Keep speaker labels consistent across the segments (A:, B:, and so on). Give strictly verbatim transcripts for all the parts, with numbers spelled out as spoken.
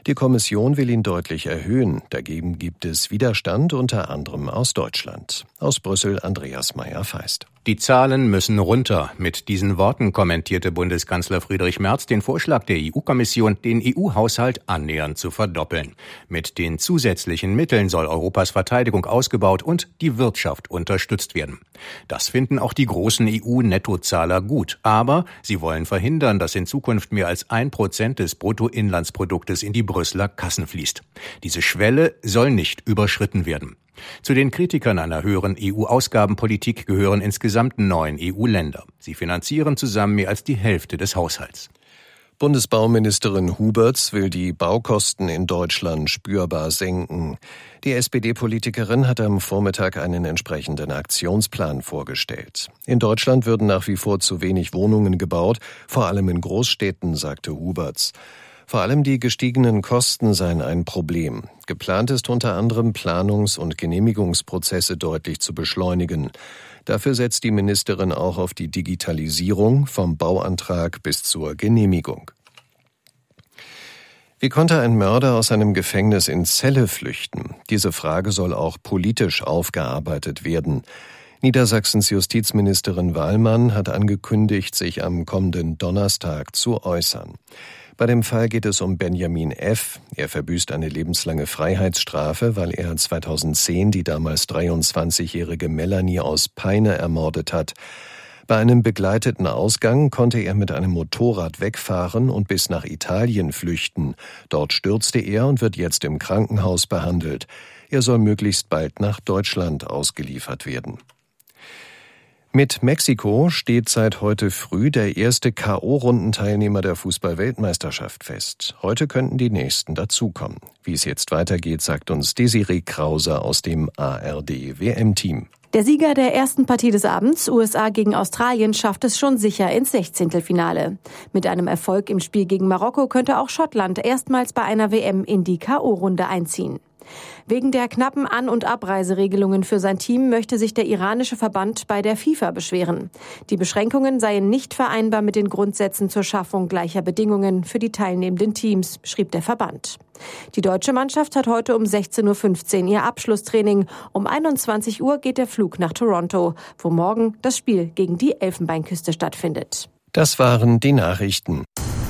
A: Die Kommission will ihn deutlich erhöhen. Dagegen gibt es Widerstand, unter anderem aus Deutschland. Aus Brüssel Andreas Meyer-Feist.
B: Die Zahlen müssen runter. Mit diesen Worten kommentierte Bundeskanzler Friedrich Merz den Vorschlag der E U-Kommission, den E U-Haushalt annähernd zu verdoppeln. Mit den zusätzlichen Mitteln soll Europas Verteidigung ausgebaut und die Wirtschaft unterstützt werden. Das finden auch die großen E U-Nettozahler gut. Aber sie wollen verhindern, dass in Zukunft mehr als ein Prozent des Bruttoinlandsproduktes in die Brüsseler Kassen fließt. Diese Schwelle soll nicht überschritten werden. Zu den Kritikern einer höheren E U-Ausgabenpolitik gehören insgesamt neun E U-Länder. Sie finanzieren zusammen mehr als die Hälfte des Haushalts.
A: Bundesbauministerin Huberts will die Baukosten in Deutschland spürbar senken. Die S P D-Politikerin hat am Vormittag einen entsprechenden Aktionsplan vorgestellt. In Deutschland würden nach wie vor zu wenig Wohnungen gebaut, vor allem in Großstädten, sagte Huberts. Vor allem die gestiegenen Kosten seien ein Problem. Geplant ist unter anderem, Planungs- und Genehmigungsprozesse deutlich zu beschleunigen. Dafür setzt die Ministerin auch auf die Digitalisierung vom Bauantrag bis zur Genehmigung. Wie konnte ein Mörder aus einem Gefängnis in Celle flüchten? Diese Frage soll auch politisch aufgearbeitet werden. Niedersachsens Justizministerin Wahlmann hat angekündigt, sich am kommenden Donnerstag zu äußern. Bei dem Fall geht es um Benjamin F. Er verbüßt eine lebenslange Freiheitsstrafe, weil er zweitausendzehn die damals dreiundzwanzigjährige Melanie aus Peine ermordet hat. Bei einem begleiteten Ausgang konnte er mit einem Motorrad wegfahren und bis nach Italien flüchten. Dort stürzte er und wird jetzt im Krankenhaus behandelt. Er soll möglichst bald nach Deutschland ausgeliefert werden. Mit Mexiko steht seit heute früh der erste K O-Rundenteilnehmer der Fußball-Weltmeisterschaft fest. Heute könnten die nächsten dazukommen. Wie es jetzt weitergeht, sagt uns Desiree Krause aus dem A R D-W M-Team.
C: Der Sieger der ersten Partie des Abends, U S A gegen Australien, schafft es schon sicher ins Sechzehntelfinale. Mit einem Erfolg im Spiel gegen Marokko könnte auch Schottland erstmals bei einer W M in die K O-Runde einziehen. Wegen der knappen An- und Abreiseregelungen für sein Team möchte sich der iranische Verband bei der FIFA beschweren. Die Beschränkungen seien nicht vereinbar mit den Grundsätzen zur Schaffung gleicher Bedingungen für die teilnehmenden Teams, schrieb der Verband. Die deutsche Mannschaft hat heute um sechzehn Uhr fünfzehn ihr Abschlusstraining. Um einundzwanzig Uhr geht der Flug nach Toronto, wo morgen das Spiel gegen die Elfenbeinküste stattfindet.
A: Das waren die Nachrichten.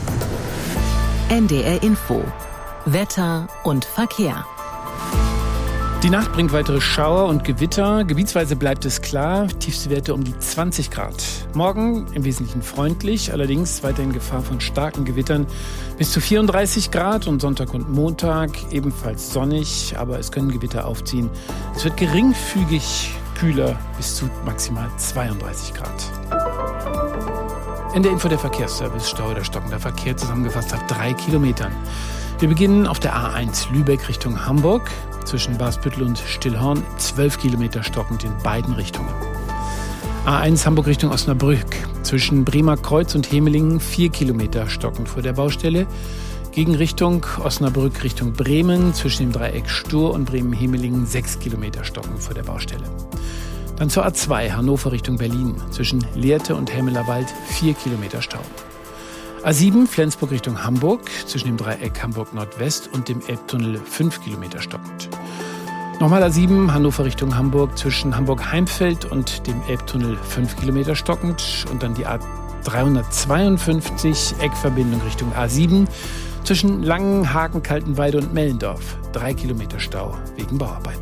D: N D R Info. Wetter und Verkehr.
E: Die Nacht bringt weitere Schauer und Gewitter. Gebietsweise bleibt es klar. Tiefste Werte um die zwanzig Grad. Morgen im Wesentlichen freundlich, allerdings weiterhin Gefahr von starken Gewittern. Bis zu vierunddreißig Grad und Sonntag und Montag ebenfalls sonnig, aber es können Gewitter aufziehen. Es wird geringfügig kühler bis zu maximal zweiunddreißig Grad. In der Info der Verkehrsservice, Stau oder stockender Verkehr, zusammengefasst auf drei Kilometern. Wir beginnen auf der A eins Lübeck Richtung Hamburg. Zwischen Basbüttel und Stillhorn zwölf Kilometer stockend in beiden Richtungen. A eins Hamburg Richtung Osnabrück. Zwischen Bremer Kreuz und Hemelingen vier Kilometer stockend vor der Baustelle. Gegenrichtung Osnabrück Richtung Bremen. Zwischen dem Dreieck Stur und Bremen-Hemelingen sechs Kilometer stockend vor der Baustelle. Dann zur A zwei Hannover Richtung Berlin. Zwischen Lehrte und Helmelerwald vier Kilometer Stau. A sieben Flensburg Richtung Hamburg, zwischen dem Dreieck Hamburg Nordwest und dem Elbtunnel fünf Kilometer stockend. Nochmal A sieben Hannover Richtung Hamburg, zwischen Hamburg-Heimfeld und dem Elbtunnel fünf Kilometer stockend. Und dann die A dreihundertzweiundfünfzig Eckverbindung Richtung A sieben, zwischen Langenhagen, Kaltenweide und Mellendorf. drei Kilometer Stau wegen Bauarbeiten.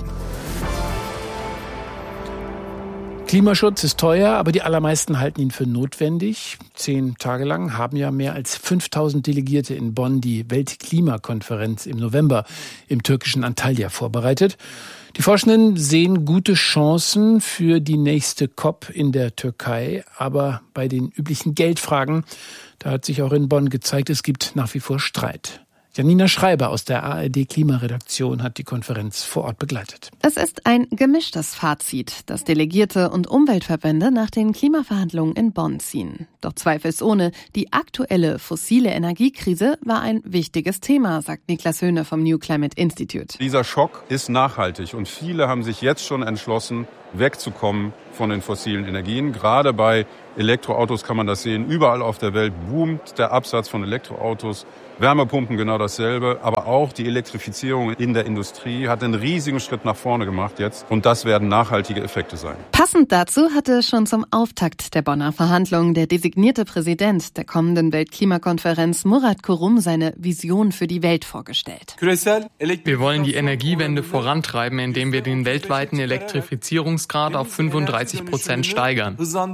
E: Klimaschutz ist teuer, aber die allermeisten halten ihn für notwendig. Zehn Tage lang haben ja mehr als fünftausend Delegierte in Bonn die Weltklimakonferenz im November im türkischen Antalya vorbereitet. Die Forschenden sehen gute Chancen für die nächste COP in der Türkei, aber bei den üblichen Geldfragen, da hat sich auch in Bonn gezeigt, es gibt nach wie vor Streit. Janina Schreiber aus der A R D-Klimaredaktion hat die Konferenz vor Ort begleitet.
F: Es ist ein gemischtes Fazit, das Delegierte und Umweltverbände nach den Klimaverhandlungen in Bonn ziehen. Doch zweifelsohne, die aktuelle fossile Energiekrise war ein wichtiges Thema, sagt Niklas Höhne vom New Climate Institute.
G: Dieser Schock ist nachhaltig und viele haben sich jetzt schon entschlossen, wegzukommen von den fossilen Energien. Gerade bei Elektroautos kann man das sehen. Überall auf der Welt boomt der Absatz von Elektroautos. Wärmepumpen genau dasselbe, aber auch die Elektrifizierung in der Industrie hat einen riesigen Schritt nach vorne gemacht jetzt und das werden nachhaltige Effekte sein.
F: Passend dazu hatte schon zum Auftakt der Bonner Verhandlungen der designierte Präsident der kommenden Weltklimakonferenz Murat Kurum seine Vision für die Welt vorgestellt.
H: Wir wollen die Energiewende vorantreiben, indem wir den weltweiten Elektrifizierungsgrad auf fünfunddreißig Prozent steigern.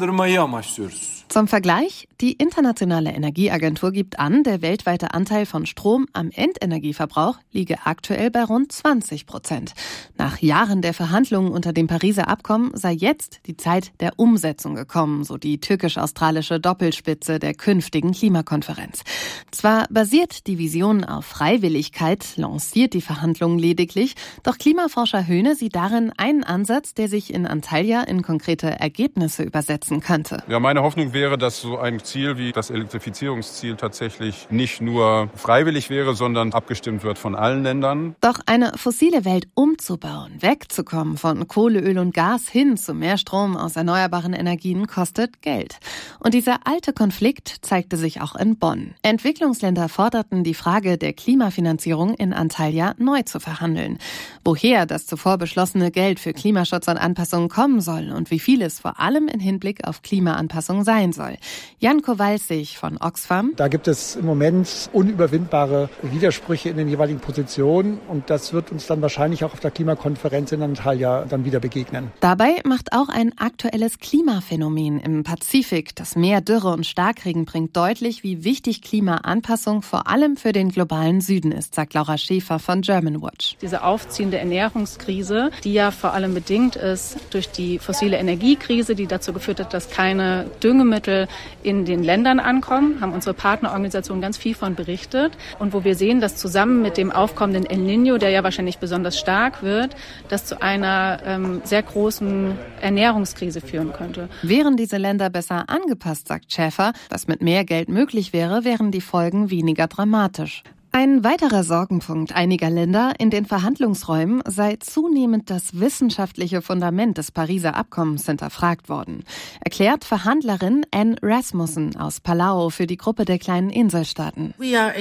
F: Zum Vergleich, die Internationale Energieagentur gibt an, der weltweite Anteil von Strom am Endenergieverbrauch liege aktuell bei rund zwanzig Prozent. Nach Jahren der Verhandlungen unter dem Pariser Abkommen sei jetzt die Zeit der Umsetzung gekommen, so die türkisch-australische Doppelspitze der künftigen Klimakonferenz. Zwar basiert die Vision auf Freiwilligkeit, lanciert die Verhandlungen lediglich, doch Klimaforscher Höhne sieht darin einen Ansatz, der sich in Antalya in konkrete Ergebnisse übersetzen könnte.
G: Ja, meine Hoffnung wäre, dass so ein Ziel wie das Elektrifizierungsziel tatsächlich nicht nur freiwillig wäre, sondern abgestimmt wird von allen Ländern.
F: Doch eine fossile Welt umzubauen, wegzukommen von Kohle, Öl und Gas hin zu mehr Strom aus erneuerbaren Energien kostet Geld. Und dieser alte Konflikt zeigte sich auch in Bonn. Entwicklungsländer forderten, die Frage der Klimafinanzierung in Antalya neu zu verhandeln. Woher das zuvor beschlossene Geld für Klimaschutz und Anpassung kommen soll und wie viel es vor allem in Hinblick auf Klimaanpassung sein soll. Jan Kowalsig von Oxfam.
I: Da gibt es im Moment unüberwindbare Widersprüche in den jeweiligen Positionen und das wird uns dann wahrscheinlich auch auf der Klimakonferenz in Antalya dann wieder begegnen.
F: Dabei macht auch ein aktuelles Klimaphänomen im Pazifik, das mehr Dürre und Starkregen bringt, deutlich, wie wichtig Klimaanpassung vor allem für den globalen Süden ist, sagt Laura Schäfer von Germanwatch.
J: Diese aufziehende Ernährungskrise, die ja vor allem bedingt ist durch die fossile Energiekrise, die dazu geführt hat, dass keine Düngemittel in den Ländern ankommen, haben unsere Partnerorganisationen ganz viel von berichtet. Und wo wir sehen, dass zusammen mit dem aufkommenden El Niño, der ja wahrscheinlich besonders stark wird, das zu einer ähm, sehr großen Ernährungskrise führen könnte.
F: Wären diese Länder besser angepasst, sagt Schäfer, was mit mehr Geld möglich wäre, wären die Folgen weniger dramatisch. Ein weiterer Sorgenpunkt einiger Länder in den Verhandlungsräumen sei zunehmend das wissenschaftliche Fundament des Pariser Abkommens hinterfragt worden, erklärt Verhandlerin Anne Rasmussen aus Palau für die Gruppe der kleinen Inselstaaten.
K: Wir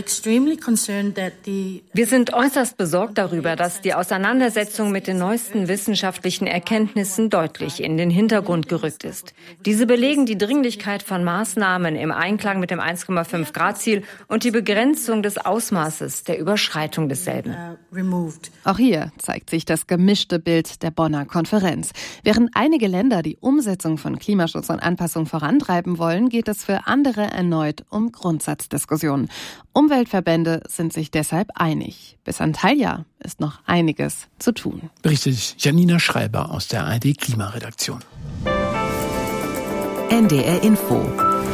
K: sind äußerst besorgt darüber, dass die Auseinandersetzung mit den neuesten wissenschaftlichen Erkenntnissen deutlich in den Hintergrund gerückt ist. Diese belegen die Dringlichkeit von Maßnahmen im Einklang mit dem eins Komma fünf Grad Ziel und die Begrenzung des Ausmaßes der Überschreitung desselben.
F: Auch hier zeigt sich das gemischte Bild der Bonner Konferenz. Während einige Länder die Umsetzung von Klimaschutz und Anpassung vorantreiben wollen, geht es für andere erneut um Grundsatzdiskussionen. Umweltverbände sind sich deshalb einig. Bis Antalya ist noch einiges zu tun.
E: Berichtet Janina Schreiber aus der A R D Klimaredaktion.
D: N D R Info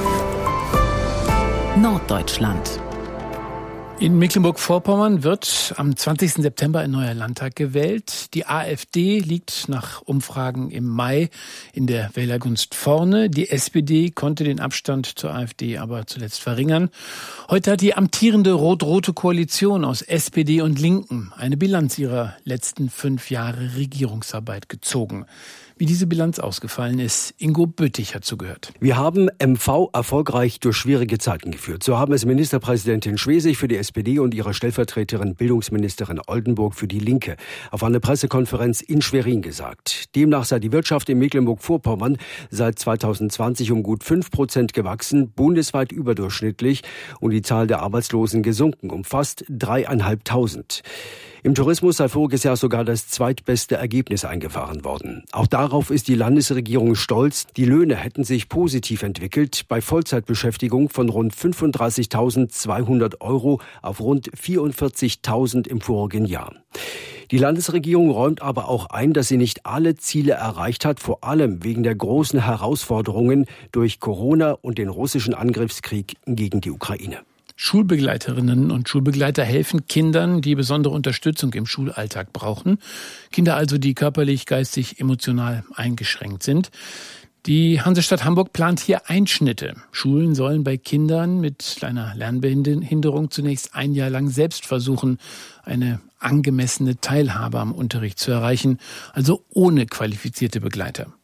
D: Norddeutschland.
E: In Mecklenburg-Vorpommern wird am zwanzigsten September ein neuer Landtag gewählt. Die AfD liegt nach Umfragen im Mai in der Wählergunst vorne. Die S P D konnte den Abstand zur AfD aber zuletzt verringern. Heute hat die amtierende rot-rote Koalition aus S P D und Linken eine Bilanz ihrer letzten fünf Jahre Regierungsarbeit gezogen. Wie diese Bilanz ausgefallen ist, Ingo Böttich hat zugehört.
L: Wir haben M V erfolgreich durch schwierige Zeiten geführt. So haben es Ministerpräsidentin Schwesig für die S P D und ihre Stellvertreterin Bildungsministerin Oldenburg für die Linke auf einer Pressekonferenz in Schwerin gesagt. Demnach sei die Wirtschaft in Mecklenburg-Vorpommern seit zweitausendzwanzig um gut fünf Prozent gewachsen, bundesweit überdurchschnittlich und die Zahl der Arbeitslosen gesunken um fast dreieinhalbtausend. Im Tourismus sei voriges Jahr sogar das zweitbeste Ergebnis eingefahren worden. Auch darauf ist die Landesregierung stolz. Die Löhne hätten sich positiv entwickelt, bei Vollzeitbeschäftigung von rund fünfunddreißigtausendzweihundert Euro auf rund vierundvierzigtausend im vorigen Jahr. Die Landesregierung räumt aber auch ein, dass sie nicht alle Ziele erreicht hat, vor allem wegen der großen Herausforderungen durch Corona und den russischen Angriffskrieg gegen die Ukraine.
E: Schulbegleiterinnen und Schulbegleiter helfen Kindern, die besondere Unterstützung im Schulalltag brauchen. Kinder also, die körperlich, geistig, emotional eingeschränkt sind. Die Hansestadt Hamburg plant hier Einschnitte. Schulen sollen bei Kindern mit einer Lernbehinderung zunächst ein Jahr lang selbst versuchen, eine angemessene Teilhabe am Unterricht zu erreichen, also ohne qualifizierte Begleiter.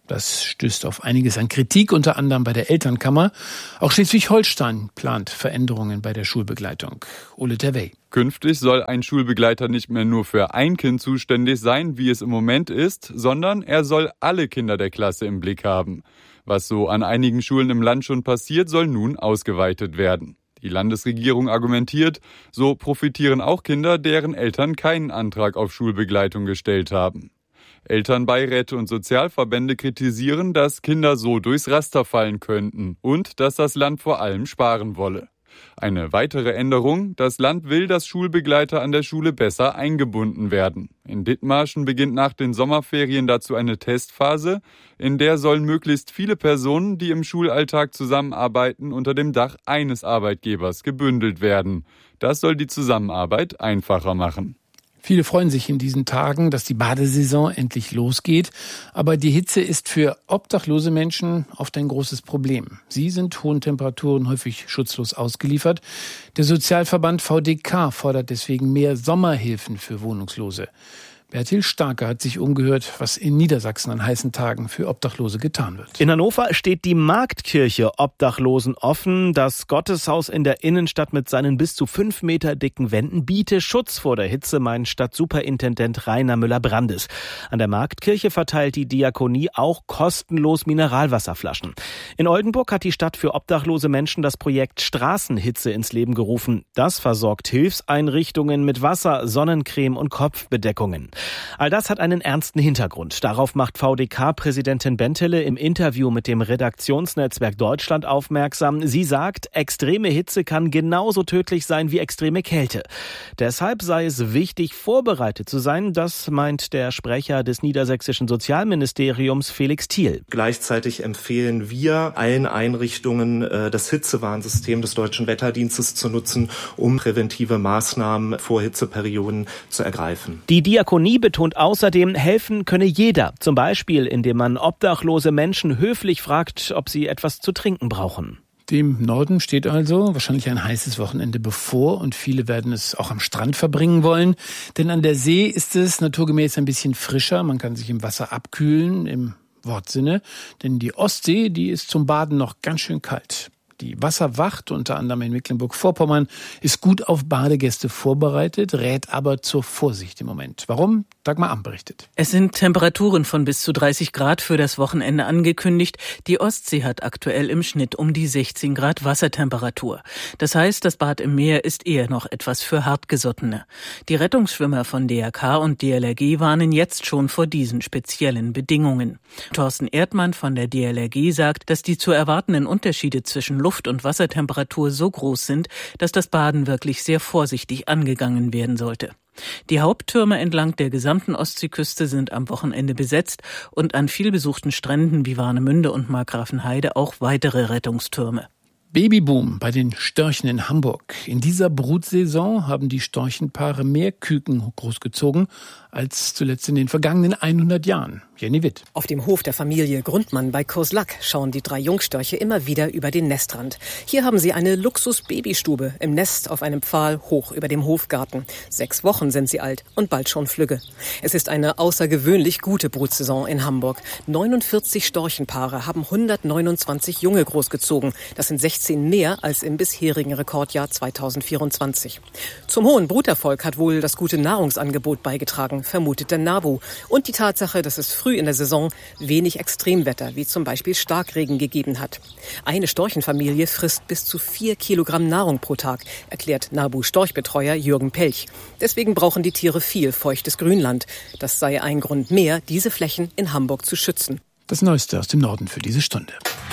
E: Das stößt auf einiges an Kritik, unter anderem bei der Elternkammer. Auch Schleswig-Holstein plant Veränderungen bei der Schulbegleitung. Ole Terwey.
M: Künftig soll ein Schulbegleiter nicht mehr nur für ein Kind zuständig sein, wie es im Moment ist, sondern er soll alle Kinder der Klasse im Blick haben. Was so an einigen Schulen im Land schon passiert, soll nun ausgeweitet werden. Die Landesregierung argumentiert, so profitieren auch Kinder, deren Eltern keinen Antrag auf Schulbegleitung gestellt haben. Elternbeiräte und Sozialverbände kritisieren, dass Kinder so durchs Raster fallen könnten und dass das Land vor allem sparen wolle. Eine weitere Änderung: Das Land will, dass Schulbegleiter an der Schule besser eingebunden werden. In Dithmarschen beginnt nach den Sommerferien dazu eine Testphase, in der sollen möglichst viele Personen, die im Schulalltag zusammenarbeiten, unter dem Dach eines Arbeitgebers gebündelt werden. Das soll die Zusammenarbeit einfacher machen.
E: Viele freuen sich in diesen Tagen, dass die Badesaison endlich losgeht. Aber die Hitze ist für obdachlose Menschen oft ein großes Problem. Sie sind hohen Temperaturen häufig schutzlos ausgeliefert. Der Sozialverband V D K fordert deswegen mehr Sommerhilfen für Wohnungslose. Bertil Starke hat sich umgehört, was in Niedersachsen an heißen Tagen für Obdachlose getan wird.
N: In Hannover steht die Marktkirche Obdachlosen offen. Das Gotteshaus in der Innenstadt mit seinen bis zu fünf Meter dicken Wänden biete Schutz vor der Hitze, meint Stadtsuperintendent Rainer Müller-Brandes. An der Marktkirche verteilt die Diakonie auch kostenlos Mineralwasserflaschen. In Oldenburg hat die Stadt für obdachlose Menschen das Projekt Straßenhitze ins Leben gerufen. Das versorgt Hilfseinrichtungen mit Wasser, Sonnencreme und Kopfbedeckungen. All das hat einen ernsten Hintergrund. Darauf macht V D K-Präsidentin Bentele im Interview mit dem Redaktionsnetzwerk Deutschland aufmerksam. Sie sagt, extreme Hitze kann genauso tödlich sein wie extreme Kälte. Deshalb sei es wichtig, vorbereitet zu sein. Das meint der Sprecher des niedersächsischen Sozialministeriums Felix Thiel.
O: Gleichzeitig empfehlen wir allen Einrichtungen, das Hitzewarnsystem des Deutschen Wetterdienstes zu nutzen, um präventive Maßnahmen vor Hitzeperioden zu ergreifen.
N: Die Diakonie betont außerdem, helfen könne jeder. Zum Beispiel, indem man obdachlose Menschen höflich fragt, ob sie etwas zu trinken brauchen.
E: Dem Norden steht also wahrscheinlich ein heißes Wochenende bevor und viele werden es auch am Strand verbringen wollen. Denn an der See ist es naturgemäß ein bisschen frischer. Man kann sich im Wasser abkühlen, im Wortsinne. Denn die Ostsee, die ist zum Baden noch ganz schön kalt. Die Wasserwacht, unter anderem in Mecklenburg-Vorpommern, ist gut auf Badegäste vorbereitet, rät aber zur Vorsicht im Moment. Warum? Dagmar Am berichtet.
P: Es sind Temperaturen von bis zu dreißig Grad für das Wochenende angekündigt. Die Ostsee hat aktuell im Schnitt um die sechzehn Grad Wassertemperatur. Das heißt, das Bad im Meer ist eher noch etwas für Hartgesottene. Die Rettungsschwimmer von D R K und D L R G warnen jetzt schon vor diesen speziellen Bedingungen. Thorsten Erdmann von der D L R G sagt, dass die zu erwartenden Unterschiede zwischen Luft- und Wassertemperatur so groß sind, dass das Baden wirklich sehr vorsichtig angegangen werden sollte. Die Haupttürme entlang der gesamten Ostseeküste sind am Wochenende besetzt und an vielbesuchten Stränden wie Warnemünde und Markgrafenheide auch weitere Rettungstürme.
E: Babyboom bei den Störchen in Hamburg. In dieser Brutsaison haben die Storchenpaare mehr Küken großgezogen als zuletzt in den vergangenen hundert Jahren. Jenny Witt.
Q: Auf dem Hof der Familie Grundmann bei Kurslack schauen die drei Jungstörche immer wieder über den Nestrand. Hier haben sie eine Luxus-Babystube im Nest auf einem Pfahl hoch über dem Hofgarten. Sechs Wochen sind sie alt und bald schon flügge. Es ist eine außergewöhnlich gute Brutsaison in Hamburg. neunundvierzig Storchenpaare haben hundertneunundzwanzig Junge großgezogen. Das sind sechzehn mehr als im bisherigen Rekordjahr zweitausendvierundzwanzig. Zum hohen Bruterfolg hat wohl das gute Nahrungsangebot beigetragen, vermutet der NABU. Und die Tatsache, dass es früh in der Saison wenig Extremwetter, wie zum Beispiel Starkregen, gegeben hat. Eine Storchenfamilie frisst bis zu vier Kilogramm Nahrung pro Tag, erklärt NABU-Storchbetreuer Jürgen Pelch. Deswegen brauchen die Tiere viel feuchtes Grünland. Das sei ein Grund mehr, diese Flächen in Hamburg zu schützen.
E: Das Neueste aus dem Norden für diese Stunde.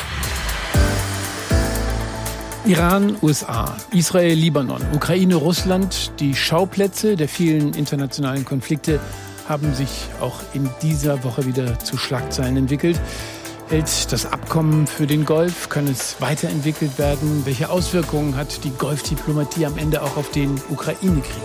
E: Iran, U S A, Israel, Libanon, Ukraine, Russland, die Schauplätze der vielen internationalen Konflikte haben sich auch in dieser Woche wieder zu Schlagzeilen entwickelt. Hält das Abkommen für den Golf? Kann es weiterentwickelt werden? Welche Auswirkungen hat die Golfdiplomatie am Ende auch auf den Ukraine-Krieg?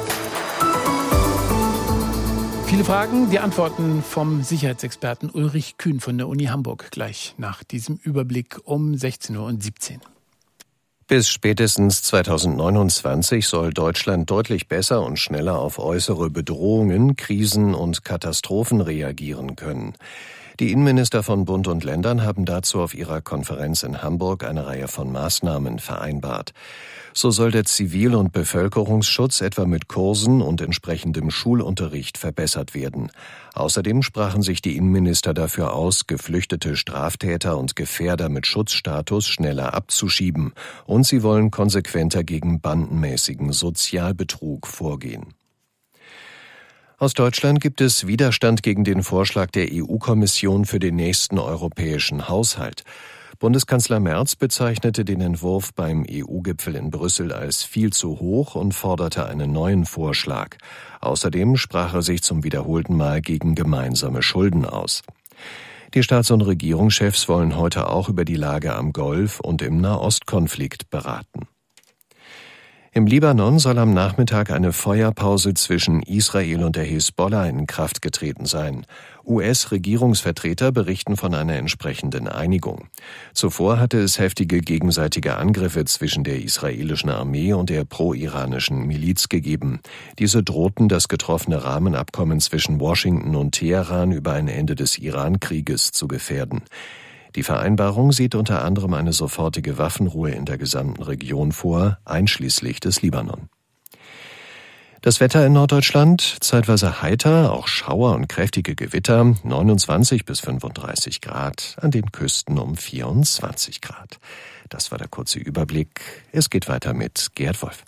E: Viele Fragen, die Antworten vom Sicherheitsexperten Ulrich Kühn von der Uni Hamburg gleich nach diesem Überblick um sechzehn Uhr siebzehn.
A: Bis spätestens zweitausendneunundzwanzig soll Deutschland deutlich besser und schneller auf äußere Bedrohungen, Krisen und Katastrophen reagieren können. Die Innenminister von Bund und Ländern haben dazu auf ihrer Konferenz in Hamburg eine Reihe von Maßnahmen vereinbart. So soll der Zivil- und Bevölkerungsschutz etwa mit Kursen und entsprechendem Schulunterricht verbessert werden. Außerdem sprachen sich die Innenminister dafür aus, geflüchtete Straftäter und Gefährder mit Schutzstatus schneller abzuschieben. Und sie wollen konsequenter gegen bandenmäßigen Sozialbetrug vorgehen. Aus Deutschland gibt es Widerstand gegen den Vorschlag der E U-Kommission für den nächsten europäischen Haushalt. Bundeskanzler Merz bezeichnete den Entwurf beim E U-Gipfel in Brüssel als viel zu hoch und forderte einen neuen Vorschlag. Außerdem sprach er sich zum wiederholten Mal gegen gemeinsame Schulden aus. Die Staats- und Regierungschefs wollen heute auch über die Lage am Golf und im Nahostkonflikt beraten. Im Libanon soll am Nachmittag eine Feuerpause zwischen Israel und der Hisbollah in Kraft getreten sein. U S-Regierungsvertreter berichten von einer entsprechenden Einigung. Zuvor hatte es heftige gegenseitige Angriffe zwischen der israelischen Armee und der pro-iranischen Miliz gegeben. Diese drohten, das getroffene Rahmenabkommen zwischen Washington und Teheran über ein Ende des Iran-Krieges zu gefährden. Die Vereinbarung sieht unter anderem eine sofortige Waffenruhe in der gesamten Region vor, einschließlich des Libanon. Das Wetter in Norddeutschland, zeitweise heiter, auch Schauer und kräftige Gewitter, neunundzwanzig bis fünfunddreißig Grad, an den Küsten um vierundzwanzig Grad. Das war der kurze Überblick. Es geht weiter mit Gerd Wolf.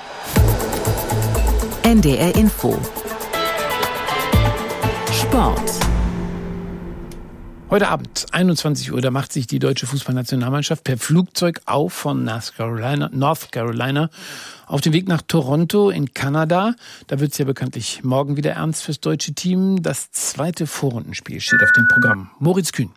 D: N D R Info. Sport.
E: Heute Abend, einundzwanzig Uhr, da macht sich die deutsche Fußballnationalmannschaft per Flugzeug auf von North Carolina, North Carolina auf dem Weg nach Toronto in Kanada. Da wird es ja bekanntlich morgen wieder ernst fürs deutsche Team. Das zweite Vorrundenspiel steht auf dem Programm. Moritz Kühn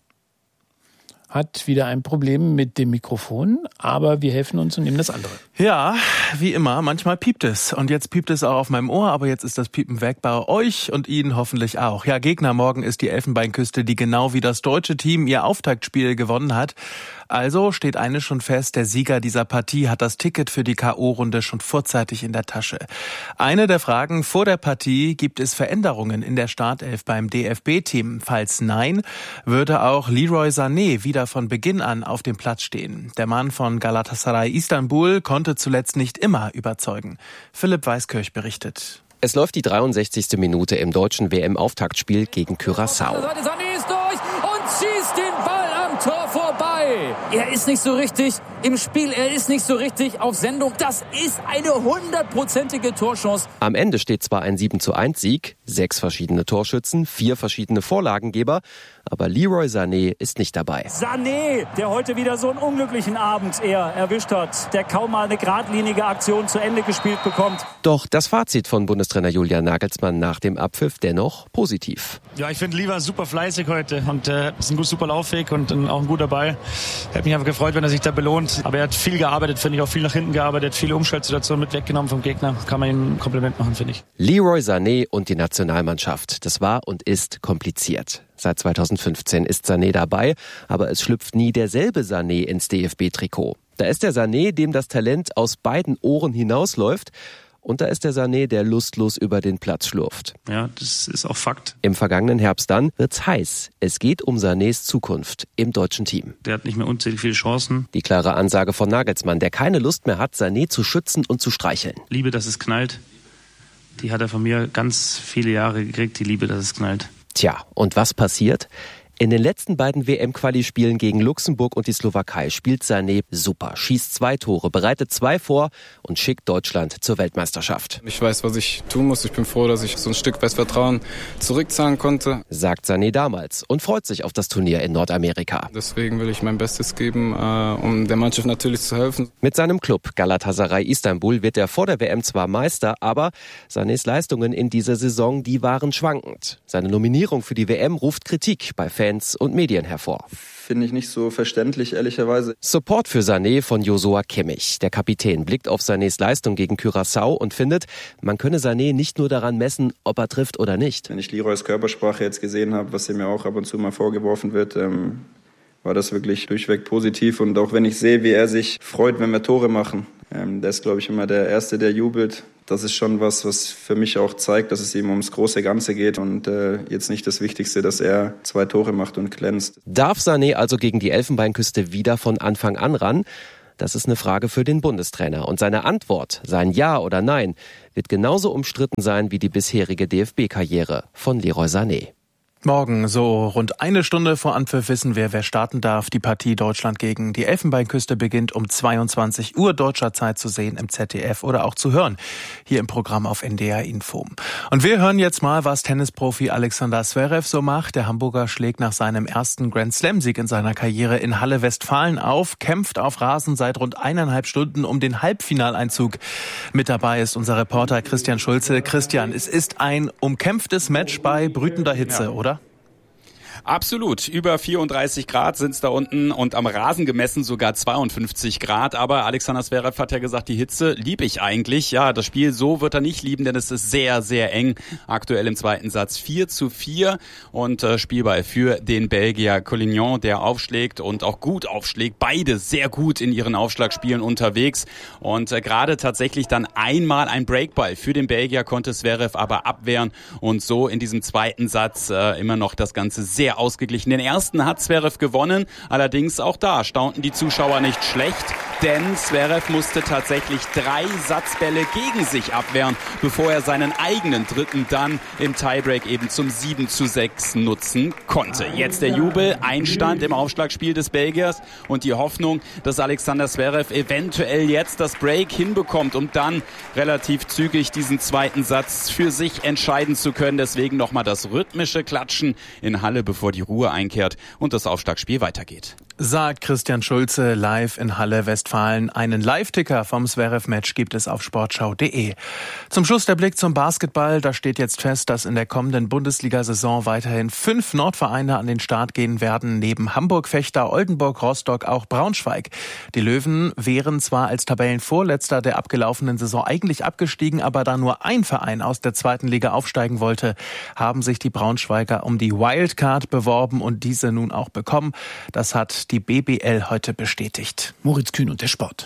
E: hat wieder ein Problem mit dem Mikrofon, aber wir helfen uns und nehmen das andere.
N: Ja, wie immer, manchmal piept es. Und jetzt piept es auch auf meinem Ohr, aber jetzt ist das Piepen weg bei euch und Ihnen hoffentlich auch. Ja, Gegner morgen ist die Elfenbeinküste, die genau wie das deutsche Team ihr Auftaktspiel gewonnen hat. Also steht eines schon fest, der Sieger dieser Partie hat das Ticket für die K O-Runde schon vorzeitig in der Tasche. Eine der Fragen vor der Partie, gibt es Veränderungen in der Startelf beim D F B-Team? Falls nein, würde auch Leroy Sané wieder von Beginn an auf dem Platz stehen. Der Mann von Galatasaray Istanbul konnte zuletzt nicht immer überzeugen. Philipp Weiskirch berichtet.
R: Es läuft die dreiundsechzigste Minute im deutschen W M-Auftaktspiel gegen Curaçao.
S: Sané ist durch und schießt den Ball am Tor vorbei. Er ist nicht so richtig im Spiel, er ist nicht so richtig auf Sendung. Das ist eine hundertprozentige Torchance.
R: Am Ende steht zwar ein sieben zu eins Sieg, sechs verschiedene Torschützen, vier verschiedene Vorlagengeber, aber Leroy Sané ist nicht dabei.
T: Sané, der heute wieder so einen unglücklichen Abend eher erwischt hat, der kaum mal eine geradlinige Aktion zu Ende gespielt bekommt.
R: Doch das Fazit von Bundestrainer Julian Nagelsmann nach dem Abpfiff dennoch positiv.
U: Ja, ich finde Leroy super fleißig heute und äh, ist ein gut, super Laufweg und äh, auch ein guter Ball. Hätte mich einfach gefreut, wenn er sich da belohnt. Aber er hat viel gearbeitet, finde ich, auch viel nach hinten gearbeitet, viele Umschaltsituationen mit weggenommen vom Gegner. Kann man ihm ein Kompliment machen, finde ich.
R: Leroy Sané und die Nationalmannschaft, das war und ist kompliziert. Seit zweitausendfünfzehn ist Sané dabei, aber es schlüpft nie derselbe Sané ins D F B-Trikot. Da ist der Sané, dem das Talent aus beiden Ohren hinausläuft. Und da ist der Sané, der lustlos über den Platz schlurft.
U: Ja, das ist auch Fakt.
R: Im vergangenen Herbst dann wird's heiß. Es geht um Sanés Zukunft im deutschen Team.
U: Der hat nicht mehr unzählig viele Chancen.
R: Die klare Ansage von Nagelsmann, der keine Lust mehr hat, Sané zu schützen und zu streicheln.
U: Liebe, dass es knallt. Die hat er von mir ganz viele Jahre gekriegt, die Liebe, dass es knallt.
R: Tja, und was passiert? In den letzten beiden W M-Quali-Spielen gegen Luxemburg und die Slowakei spielt Sané super, schießt zwei Tore, bereitet zwei vor und schickt Deutschland zur Weltmeisterschaft.
V: Ich weiß, was ich tun muss. Ich bin froh, dass ich so ein Stück weit Vertrauen zurückzahlen konnte.
R: Sagt Sané damals und freut sich auf das Turnier in Nordamerika.
V: Deswegen will ich mein Bestes geben, um der Mannschaft natürlich zu helfen.
R: Mit seinem Club Galatasaray Istanbul wird er vor der W M zwar Meister, aber Sanés Leistungen in dieser Saison, die waren schwankend. Seine Nominierung für die W M ruft Kritik bei Fans und Medien hervor.
W: Finde ich nicht so verständlich, ehrlicherweise.
R: Support für Sané von Joshua Kimmich. Der Kapitän blickt auf Sanés Leistung gegen Curaçao und findet, man könne Sané nicht nur daran messen, ob er trifft oder nicht.
W: Wenn ich Leroys Körpersprache jetzt gesehen habe, was ihm ja auch ab und zu mal vorgeworfen wird, ähm, war das wirklich durchweg positiv. Und auch wenn ich sehe, wie er sich freut, wenn wir Tore machen. Ähm, der ist, glaube ich, immer der Erste, der jubelt. Das ist schon was, was für mich auch zeigt, dass es ihm ums große Ganze geht und äh, jetzt nicht das Wichtigste, dass er zwei Tore macht und glänzt.
R: Darf Sané also gegen die Elfenbeinküste wieder von Anfang an ran? Das ist eine Frage für den Bundestrainer. Und seine Antwort, sein Ja oder Nein, wird genauso umstritten sein wie die bisherige D F B-Karriere von Leroy Sané.
N: Morgen, so rund eine Stunde vor Anpfiff, wissen wir, wer starten darf. Die Partie Deutschland gegen die Elfenbeinküste beginnt um zweiundzwanzig Uhr deutscher Zeit zu sehen im Z D F oder auch zu hören hier im Programm auf N D R Info. Und wir hören jetzt mal, was Tennisprofi Alexander Zverev so macht. Der Hamburger schlägt nach seinem ersten Grand-Slam-Sieg in seiner Karriere in Halle Westfalen auf, kämpft auf Rasen seit rund eineinhalb Stunden um den Halbfinaleinzug. Mit dabei ist unser Reporter Christian Schulze. Christian, es ist ein umkämpftes Match bei brütender Hitze, ja, oder?
B: Absolut. Über vierunddreißig Grad sind es da unten und am Rasen gemessen sogar zweiundfünfzig Grad. Aber Alexander Zverev hat ja gesagt, die Hitze lieb ich eigentlich. Ja, das Spiel so wird er nicht lieben, denn es ist sehr, sehr eng. Aktuell im zweiten Satz vier zu vier und äh, Spielball für den Belgier Collignon, der aufschlägt und auch gut aufschlägt. Beide sehr gut in ihren Aufschlagspielen unterwegs. Und äh, gerade tatsächlich dann einmal ein Breakball für den Belgier konnte Zverev aber abwehren. Und so in diesem zweiten Satz äh, immer noch das Ganze sehr ausgeglichen. Den ersten hat Zverev gewonnen, allerdings auch da staunten die Zuschauer nicht schlecht, denn Zverev musste tatsächlich drei Satzbälle gegen sich abwehren, bevor er seinen eigenen dritten dann im Tiebreak eben zum sieben zu sechs nutzen konnte. Jetzt der Jubel, Einstand im Aufschlagspiel des Belgiers und die Hoffnung, dass Alexander Zverev eventuell jetzt das Break hinbekommt, um dann relativ zügig diesen zweiten Satz für sich entscheiden zu können. Deswegen nochmal das rhythmische Klatschen in Halle, bevor die Ruhe einkehrt und das Aufschlagspiel weitergeht.
N: Sagt Christian Schulze live in Halle Westfalen. Einen Live-Ticker vom Zverev-Match gibt es auf sportschau punkt de. Zum Schluss der Blick zum Basketball. Da steht jetzt fest, dass in der kommenden Bundesliga-Saison weiterhin fünf Nordvereine an den Start gehen werden. Neben Hamburg, Vechta, Oldenburg, Rostock auch Braunschweig. Die Löwen wären zwar als Tabellenvorletzter der abgelaufenen Saison eigentlich abgestiegen, aber da nur ein Verein aus der zweiten Liga aufsteigen wollte, haben sich die Braunschweiger um die Wildcard beworben und diese nun auch bekommen. Das hat die B B L heute bestätigt.
E: Moritz Kühn und der Sport.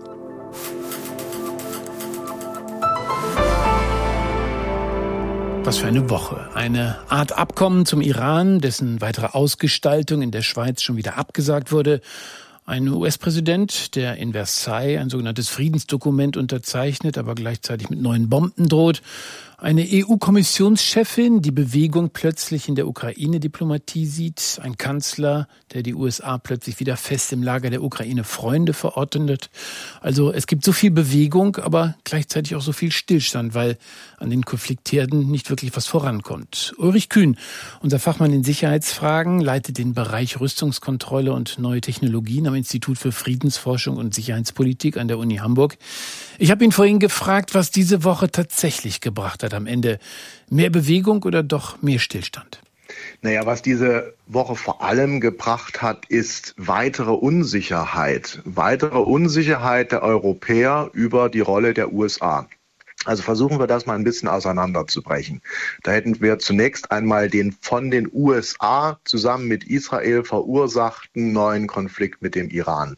E: Was für eine Woche. Eine Art Abkommen zum Iran, dessen weitere Ausgestaltung in der Schweiz schon wieder abgesagt wurde. Ein U S-Präsident, der in Versailles ein sogenanntes Friedensdokument unterzeichnet, aber gleichzeitig mit neuen Bomben droht. Eine E U-Kommissionschefin, die Bewegung plötzlich in der Ukraine-Diplomatie sieht. Ein Kanzler, der die U S A plötzlich wieder fest im Lager der Ukraine-Freunde verordnet. Also es gibt so viel Bewegung, aber gleichzeitig auch so viel Stillstand, weil an den Konfliktherden nicht wirklich was vorankommt. Ulrich Kühn, unser Fachmann in Sicherheitsfragen, leitet den Bereich Rüstungskontrolle und neue Technologien am Institut für Friedensforschung und Sicherheitspolitik an der Uni Hamburg. Ich habe ihn vorhin gefragt, was diese Woche tatsächlich gebracht hat am Ende. Mehr Bewegung oder doch mehr Stillstand?
C: Naja, was diese Woche vor allem gebracht hat, ist weitere Unsicherheit. Weitere Unsicherheit der Europäer über die Rolle der U S A. Also versuchen wir das mal ein bisschen auseinanderzubrechen. Da hätten wir zunächst einmal den von den U S A zusammen mit Israel verursachten neuen Konflikt mit dem Iran.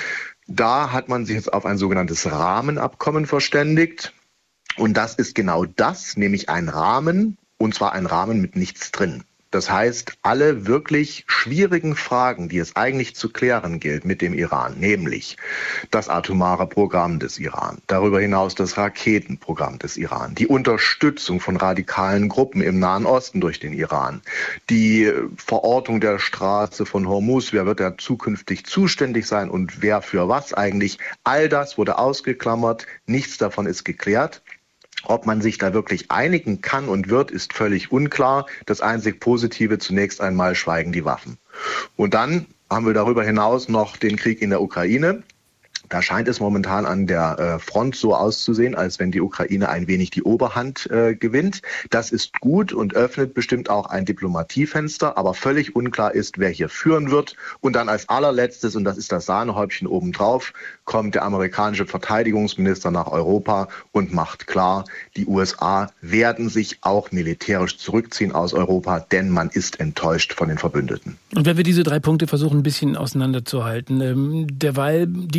C: Da hat man sich jetzt auf ein sogenanntes Rahmenabkommen verständigt. Und das ist genau das, nämlich ein Rahmen, und zwar ein Rahmen mit nichts drin. Das heißt, alle wirklich schwierigen Fragen, die es eigentlich zu klären gilt mit dem Iran, nämlich das atomare Programm des Iran, darüber hinaus das Raketenprogramm des Iran, die Unterstützung von radikalen Gruppen im Nahen Osten durch den Iran, die Verortung der Straße von Hormuz, wer wird da zukünftig zuständig sein und wer für was eigentlich, all das wurde ausgeklammert, nichts davon ist geklärt. Ob man sich da wirklich einigen kann und wird, ist völlig unklar. Das einzig Positive zunächst einmal schweigen die Waffen. Und dann haben wir darüber hinaus noch den Krieg in der Ukraine. Da scheint es momentan an der äh, Front so auszusehen, als wenn die Ukraine ein wenig die Oberhand äh, gewinnt. Das ist gut und öffnet bestimmt auch ein Diplomatiefenster, aber völlig unklar ist, wer hier führen wird. Und dann als allerletztes, und das ist das Sahnehäubchen obendrauf, kommt der amerikanische Verteidigungsminister nach Europa und macht klar, die U S A werden sich auch militärisch zurückziehen aus Europa, denn man ist enttäuscht von den Verbündeten.
E: Und wenn wir diese drei Punkte versuchen, ein bisschen auseinanderzuhalten, ähm, derweil die Israel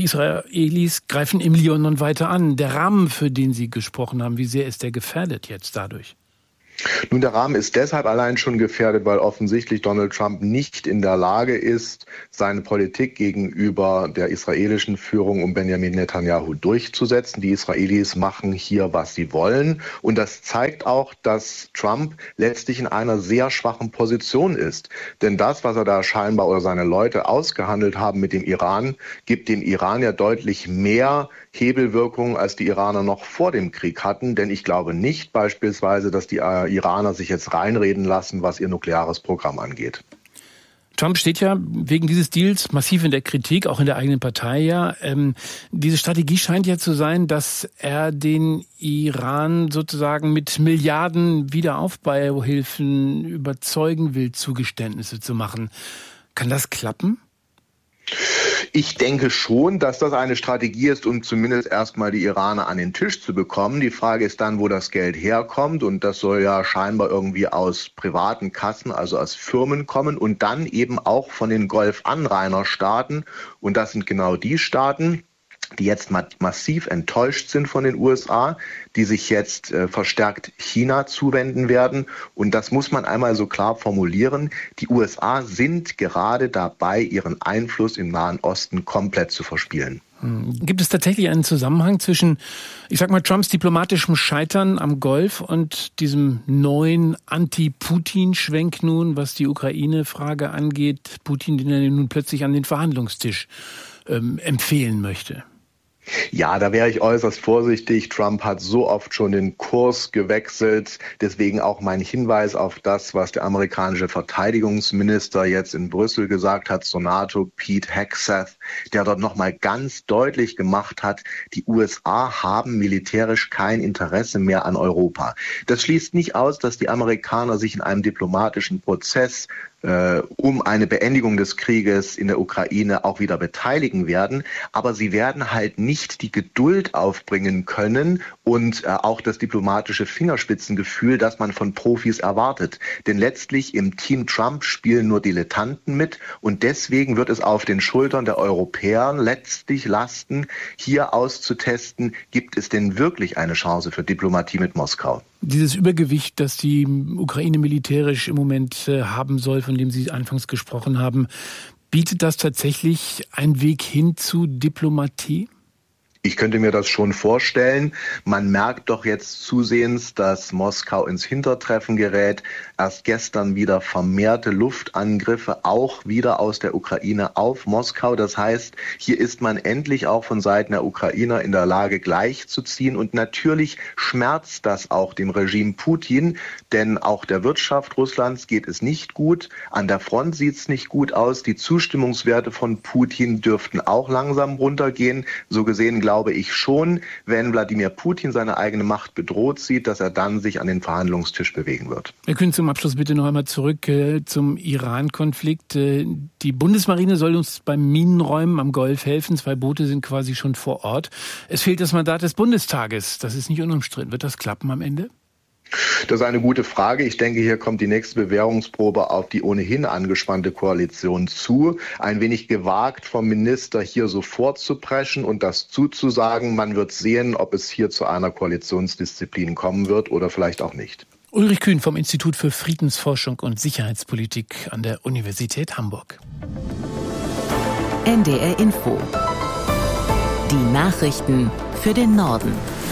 E: Israelis greifen im Libanon weiter an. Der Rahmen, für den Sie gesprochen haben, wie sehr ist der gefährdet jetzt dadurch?
C: Nun, der Rahmen ist deshalb allein schon gefährdet, weil offensichtlich Donald Trump nicht in der Lage ist, seine Politik gegenüber der israelischen Führung um Benjamin Netanyahu durchzusetzen. Die Israelis machen hier, was sie wollen. Und das zeigt auch, dass Trump letztlich in einer sehr schwachen Position ist. Denn das, was er da scheinbar oder seine Leute ausgehandelt haben mit dem Iran, gibt dem Iran ja deutlich mehr Hebelwirkung, als die Iraner noch vor dem Krieg hatten. Denn ich glaube nicht beispielsweise, dass die Iraner sich jetzt reinreden lassen, was ihr nukleares Programm angeht.
E: Trump steht ja wegen dieses Deals massiv in der Kritik, auch in der eigenen Partei ja. Ähm, diese Strategie scheint ja zu sein, dass er den Iran sozusagen mit Milliarden Wiederaufbauhilfen überzeugen will, Zugeständnisse zu machen. Kann das klappen?
C: Ich denke schon, dass das eine Strategie ist, um zumindest erstmal die Iraner an den Tisch zu bekommen. Die Frage ist dann, wo das Geld herkommt. Und das soll ja scheinbar irgendwie aus privaten Kassen, also aus Firmen kommen und dann eben auch von den Golf-Anrainerstaaten. Und das sind genau die Staaten, die jetzt massiv enttäuscht sind von den U S A, die sich jetzt äh, verstärkt China zuwenden werden. Und das muss man einmal so klar formulieren. Die U S A sind gerade dabei, ihren Einfluss im Nahen Osten komplett zu verspielen.
E: Gibt es tatsächlich einen Zusammenhang zwischen, ich sag mal, Trumps diplomatischem Scheitern am Golf und diesem neuen Anti-Putin-Schwenk nun, was die Ukraine-Frage angeht? Putin, den er nun plötzlich an den Verhandlungstisch ähm, empfehlen möchte.
C: Ja, da wäre ich äußerst vorsichtig. Trump hat so oft schon den Kurs gewechselt. Deswegen auch mein Hinweis auf das, was der amerikanische Verteidigungsminister jetzt in Brüssel gesagt hat zur NATO, Pete Hegseth, der dort nochmal ganz deutlich gemacht hat, die U S A haben militärisch kein Interesse mehr an Europa. Das schließt nicht aus, dass die Amerikaner sich in einem diplomatischen Prozess um eine Beendigung des Krieges in der Ukraine auch wieder beteiligen werden. Aber sie werden halt nicht die Geduld aufbringen können und auch das diplomatische Fingerspitzengefühl, das man von Profis erwartet. Denn letztlich im Team Trump spielen nur Dilettanten mit und deswegen wird es auf den Schultern der Europäer letztlich lasten, hier auszutesten, gibt es denn wirklich eine Chance für Diplomatie mit Moskau?
E: Dieses Übergewicht, das die Ukraine militärisch im Moment äh, haben soll, von dem Sie anfangs gesprochen haben, bietet das tatsächlich einen Weg hin zu Diplomatie?
C: Ich könnte mir das schon vorstellen. Man merkt doch jetzt zusehends, dass Moskau ins Hintertreffen gerät. Erst gestern wieder vermehrte Luftangriffe, auch wieder aus der Ukraine auf Moskau. Das heißt, hier ist man endlich auch von Seiten der Ukrainer in der Lage, gleichzuziehen. Und natürlich schmerzt das auch dem Regime Putin, denn auch der Wirtschaft Russlands geht es nicht gut. An der Front sieht es nicht gut aus. Die Zustimmungswerte von Putin dürften auch langsam runtergehen. So gesehen glaube glaube ich schon, wenn Wladimir Putin seine eigene Macht bedroht sieht, dass er dann sich an den Verhandlungstisch bewegen wird.
E: Wir können zum Abschluss bitte noch einmal zurück äh, zum Iran-Konflikt. Äh, die Bundesmarine soll uns beim Minenräumen am Golf helfen. Zwei Boote sind quasi schon vor Ort. Es fehlt das Mandat des Bundestages. Das ist nicht unumstritten. Wird das klappen am Ende?
C: Das ist eine gute Frage. Ich denke, hier kommt die nächste Bewährungsprobe auf die ohnehin angespannte Koalition zu. Ein wenig gewagt vom Minister, hier sofort zu preschen und das zuzusagen. Man wird sehen, ob es hier zu einer Koalitionsdisziplin kommen wird oder vielleicht auch nicht.
E: Ulrich Kühn vom Institut für Friedensforschung und Sicherheitspolitik an der Universität Hamburg.
D: N D R Info. Die Nachrichten für den Norden.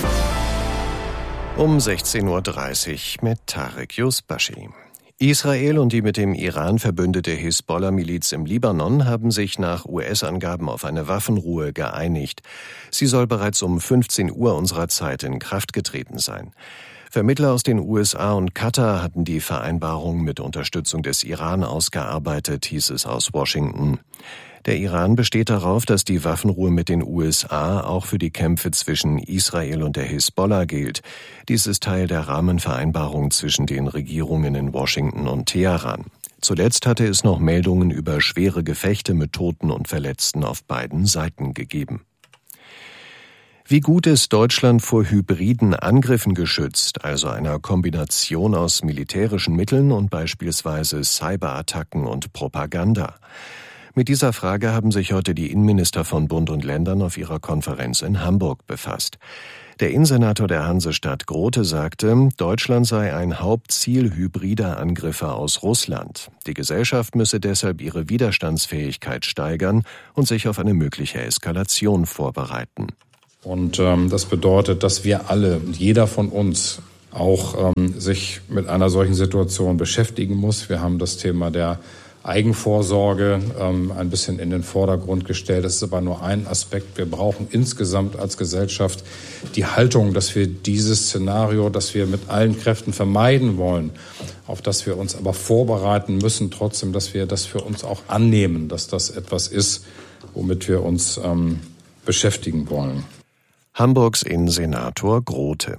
A: Um sechzehn Uhr dreißig mit Tarek Yusbashi. Israel und die mit dem Iran verbündete Hisbollah-Miliz im Libanon haben sich nach U S-Angaben auf eine Waffenruhe geeinigt. Sie soll bereits um fünfzehn Uhr unserer Zeit in Kraft getreten sein. Vermittler aus den U S A und Katar hatten die Vereinbarung mit Unterstützung des Iran ausgearbeitet, hieß es aus Washington. Der Iran besteht darauf, dass die Waffenruhe mit den U S A auch für die Kämpfe zwischen Israel und der Hisbollah gilt. Dies ist Teil der Rahmenvereinbarung zwischen den Regierungen in Washington und Teheran. Zuletzt hatte es noch Meldungen über schwere Gefechte mit Toten und Verletzten auf beiden Seiten gegeben. Wie gut ist Deutschland vor hybriden Angriffen geschützt, also einer Kombination aus militärischen Mitteln und beispielsweise Cyberattacken und Propaganda? Mit dieser Frage haben sich heute die Innenminister von Bund und Ländern auf ihrer Konferenz in Hamburg befasst. Der Innensenator der Hansestadt Grote sagte, Deutschland sei ein Hauptziel hybrider Angriffe aus Russland. Die Gesellschaft müsse deshalb ihre Widerstandsfähigkeit steigern und sich auf eine mögliche Eskalation vorbereiten.
G: Und ähm, das bedeutet, dass wir alle, jeder von uns, auch ähm, sich mit einer solchen Situation beschäftigen muss. Wir haben das Thema der Eigenvorsorge ähm, ein bisschen in den Vordergrund gestellt. Das ist aber nur ein Aspekt. Wir brauchen insgesamt als Gesellschaft die Haltung, dass wir dieses Szenario, das wir mit allen Kräften vermeiden wollen, auf das wir uns aber vorbereiten müssen, trotzdem, dass wir das für uns auch annehmen, dass das etwas ist, womit wir uns ähm, beschäftigen wollen.
A: Hamburgs Innensenator Grote.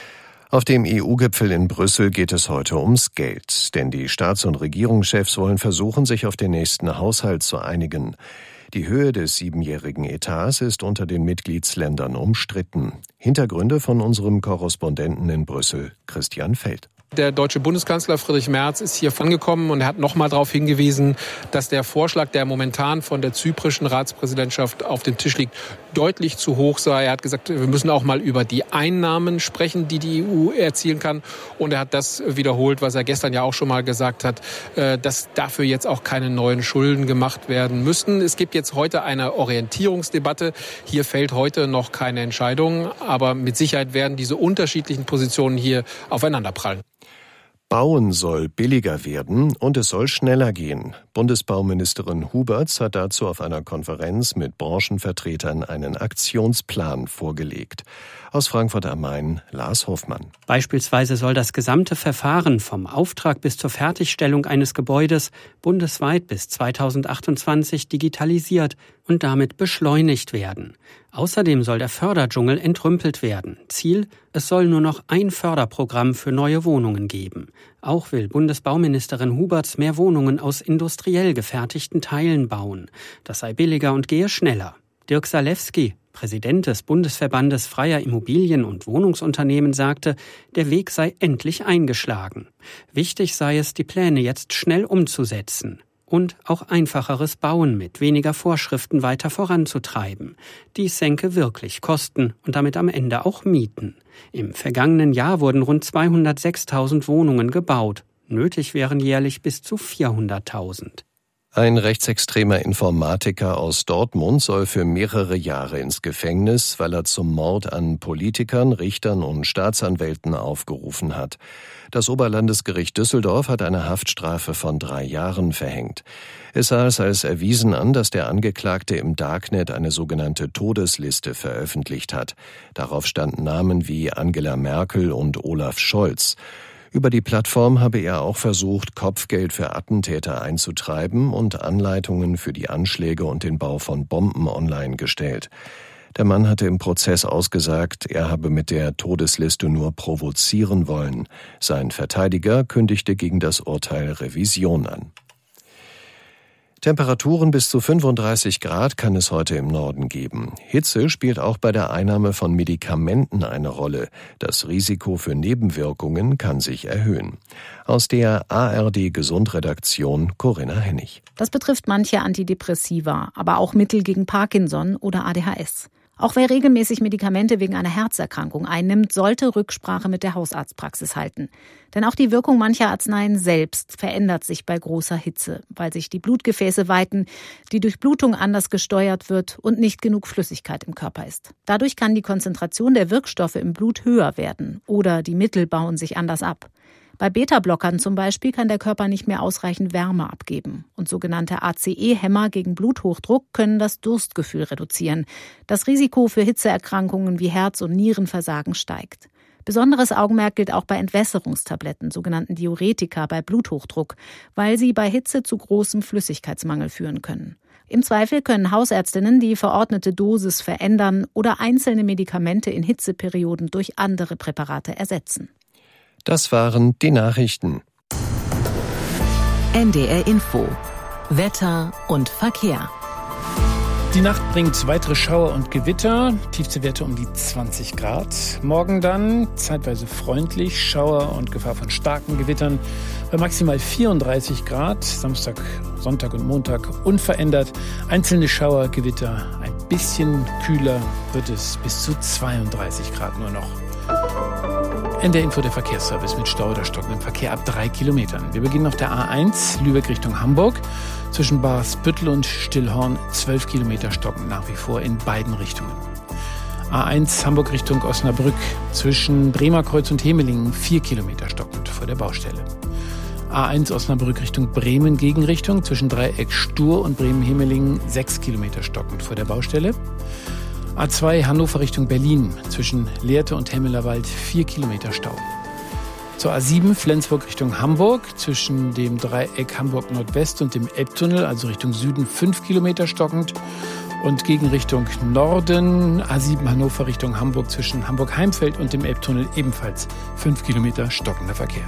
A: Auf dem E U-Gipfel in Brüssel geht es heute ums Geld, denn die Staats- und Regierungschefs wollen versuchen, sich auf den nächsten Haushalt zu einigen. Die Höhe des siebenjährigen Etats ist unter den Mitgliedsländern umstritten. Hintergründe von unserem Korrespondenten in Brüssel, Christian Feld.
H: Der deutsche Bundeskanzler Friedrich Merz ist hier angekommen und er hat nochmal darauf hingewiesen, dass der Vorschlag, der momentan von der zyprischen Ratspräsidentschaft auf dem Tisch liegt, deutlich zu hoch sei. Er hat gesagt, wir müssen auch mal über die Einnahmen sprechen, die die E U erzielen kann. Und er hat das wiederholt, was er gestern ja auch schon mal gesagt hat, dass dafür jetzt auch keine neuen Schulden gemacht werden müssten. Es gibt jetzt heute eine Orientierungsdebatte. Hier fällt heute noch keine Entscheidung, aber mit Sicherheit werden diese unterschiedlichen Positionen hier aufeinanderprallen.
A: Bauen soll billiger werden und es soll schneller gehen. Bundesbauministerin Huberts hat dazu auf einer Konferenz mit Branchenvertretern einen Aktionsplan vorgelegt. Aus Frankfurt am Main, Lars Hofmann.
I: Beispielsweise soll das gesamte Verfahren vom Auftrag bis zur Fertigstellung eines Gebäudes bundesweit bis zweitausendachtundzwanzig digitalisiert und damit beschleunigt werden. Außerdem soll der Förderdschungel entrümpelt werden. Ziel, es soll nur noch ein Förderprogramm für neue Wohnungen geben. Auch will Bundesbauministerin Huberts mehr Wohnungen aus industriell gefertigten Teilen bauen. Das sei billiger und gehe schneller. Dirk Salewski, Präsident des Bundesverbandes freier Immobilien- und Wohnungsunternehmen, sagte, der Weg sei endlich eingeschlagen. Wichtig sei es, die Pläne jetzt schnell umzusetzen. Und auch einfacheres Bauen mit weniger Vorschriften weiter voranzutreiben. Dies senke wirklich Kosten und damit am Ende auch Mieten. Im vergangenen Jahr wurden rund zweihundertsechstausend Wohnungen gebaut. Nötig wären jährlich bis zu vierhunderttausend.
A: Ein rechtsextremer Informatiker aus Dortmund soll für mehrere Jahre ins Gefängnis, weil er zum Mord an Politikern, Richtern und Staatsanwälten aufgerufen hat. Das Oberlandesgericht Düsseldorf hat eine Haftstrafe von drei Jahren verhängt. Es sah es als erwiesen an, dass der Angeklagte im Darknet eine sogenannte Todesliste veröffentlicht hat. Darauf standen Namen wie Angela Merkel und Olaf Scholz. Über die Plattform habe er auch versucht, Kopfgeld für Attentäter einzutreiben und Anleitungen für die Anschläge und den Bau von Bomben online gestellt. Der Mann hatte im Prozess ausgesagt, er habe mit der Todesliste nur provozieren wollen. Sein Verteidiger kündigte gegen das Urteil Revision an. Temperaturen bis zu fünfunddreißig Grad kann es heute im Norden geben. Hitze spielt auch bei der Einnahme von Medikamenten eine Rolle. Das Risiko für Nebenwirkungen kann sich erhöhen. Aus der A R D-Gesundredaktion Corinna Hennig.
X: Das betrifft manche Antidepressiva, aber auch Mittel gegen Parkinson oder A D H S. Auch wer regelmäßig Medikamente wegen einer Herzerkrankung einnimmt, sollte Rücksprache mit der Hausarztpraxis halten. Denn auch die Wirkung mancher Arzneien selbst verändert sich bei großer Hitze, weil sich die Blutgefäße weiten, die Durchblutung anders gesteuert wird und nicht genug Flüssigkeit im Körper ist. Dadurch kann die Konzentration der Wirkstoffe im Blut höher werden oder die Mittel bauen sich anders ab. Bei Beta-Blockern zum Beispiel kann der Körper nicht mehr ausreichend Wärme abgeben. Und sogenannte A C E-Hämmer gegen Bluthochdruck können das Durstgefühl reduzieren. Das Risiko für Hitzeerkrankungen wie Herz- und Nierenversagen steigt. Besonderes Augenmerk gilt auch bei Entwässerungstabletten, sogenannten Diuretika bei Bluthochdruck, weil sie bei Hitze zu großem Flüssigkeitsmangel führen können. Im Zweifel können Hausärztinnen die verordnete Dosis verändern oder einzelne Medikamente in Hitzeperioden durch andere Präparate ersetzen.
A: Das waren die Nachrichten.
D: N D R Info. Wetter und Verkehr.
E: Die Nacht bringt weitere Schauer und Gewitter, tiefste Werte um die zwanzig Grad. Morgen dann zeitweise freundlich, Schauer und Gefahr von starken Gewittern bei maximal vierunddreißig Grad. Samstag, Sonntag und Montag unverändert. Einzelne Schauer, Gewitter, ein bisschen kühler wird es bis zu zweiunddreißig Grad nur noch. In der Info der Verkehrsservice mit Stau oder stockendem Verkehr ab drei Kilometern. Wir beginnen auf der A eins, Lübeck Richtung Hamburg. Zwischen Barsbüttel und Stillhorn zwölf Kilometer stockend nach wie vor in beiden Richtungen. A eins Hamburg Richtung Osnabrück. Zwischen Bremerkreuz und Hemelingen vier Kilometer stockend vor der Baustelle. A eins Osnabrück Richtung Bremen Gegenrichtung. Zwischen Dreieck Stur und Bremen-Hemelingen sechs Kilometer stockend vor der Baustelle. A zwei Hannover Richtung Berlin, zwischen Lehrte und Hemmelerwald vier Kilometer Stau. Zur A sieben Flensburg Richtung Hamburg, zwischen dem Dreieck Hamburg Nordwest und dem Elbtunnel, also Richtung Süden fünf Kilometer stockend. Und gegen Richtung Norden A sieben Hannover Richtung Hamburg, zwischen Hamburg-Heimfeld und dem Elbtunnel ebenfalls fünf Kilometer stockender Verkehr.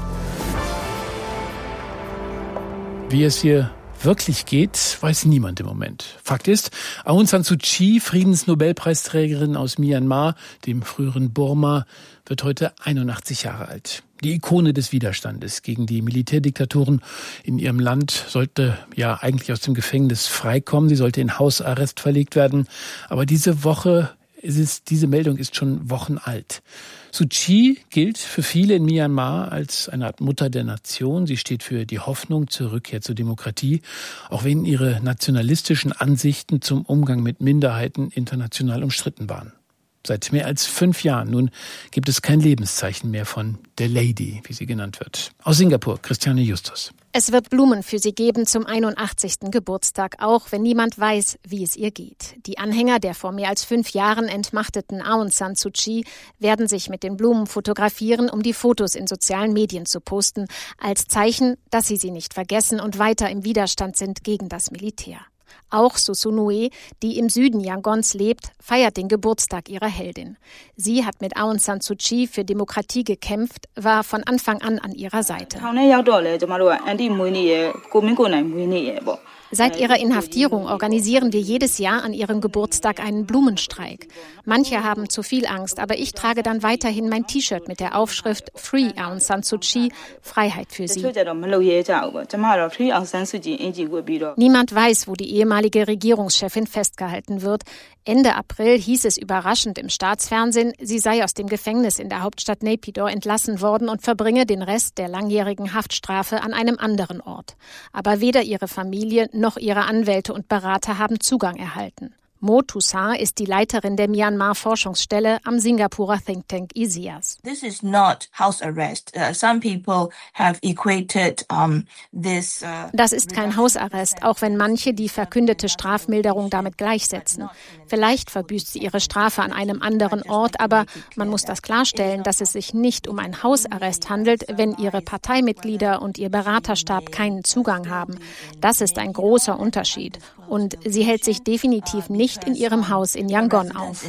E: Wie es hier wirklich geht, weiß niemand im Moment. Fakt ist, Aung San Suu Kyi, Friedensnobelpreisträgerin aus Myanmar, dem früheren Burma, wird heute einundachtzig Jahre alt. Die Ikone des Widerstandes gegen die Militärdiktaturen in ihrem Land sollte ja eigentlich aus dem Gefängnis freikommen. Sie sollte in Hausarrest verlegt werden. Aber diese Woche ist es, diese Meldung ist schon Wochen alt. Suu Kyi gilt für viele in Myanmar als eine Art Mutter der Nation. Sie steht für die Hoffnung zur Rückkehr zur Demokratie, auch wenn ihre nationalistischen Ansichten zum Umgang mit Minderheiten international umstritten waren. Seit mehr als fünf Jahren nun gibt es kein Lebenszeichen mehr von der Lady, wie sie genannt wird. Aus Singapur, Christiane Justus.
F: Es wird Blumen für sie geben zum einundachtzigsten Geburtstag, auch wenn niemand weiß, wie es ihr geht. Die Anhänger der vor mehr als fünf Jahren entmachteten Aung San Suu Kyi werden sich mit den Blumen fotografieren, um die Fotos in sozialen Medien zu posten, als Zeichen, dass sie sie nicht vergessen und weiter im Widerstand sind gegen das Militär. Auch Susunue, die im Süden Yangons lebt, feiert den Geburtstag ihrer Heldin. Sie hat mit Aung San Suu Kyi für Demokratie gekämpft, war von Anfang an an ihrer Seite. Seit ihrer Inhaftierung organisieren wir jedes Jahr an ihrem Geburtstag einen Blumenstreik. Manche haben zu viel Angst, aber ich trage dann weiterhin mein T-Shirt mit der Aufschrift Free Aung San Suu Kyi, Freiheit für sie. Niemand weiß, wo die ehemalige Regierungschefin festgehalten wird. Ende April hieß es überraschend im Staatsfernsehen, sie sei aus dem Gefängnis in der Hauptstadt Naypyidaw entlassen worden und verbringe den Rest der langjährigen Haftstrafe an einem anderen Ort. Aber weder ihre Familie noch ihre Anwälte und Berater haben Zugang erhalten. Mo Toussaint ist die Leiterin der Myanmar-Forschungsstelle am Singapurer Think Tank ISIAS.
J: This is not house arrest. Uh, some people have equated um, this. Uh,
F: das ist kein Hausarrest, auch wenn manche die verkündete Strafmilderung damit gleichsetzen. Vielleicht verbüßt sie ihre Strafe an einem anderen Ort, aber man muss das klarstellen, dass es sich nicht um einen Hausarrest handelt, wenn ihre Parteimitglieder und ihr Beraterstab keinen Zugang haben. Das ist ein großer Unterschied. Und sie hält sich definitiv nicht in ihrem Haus in Yangon auf.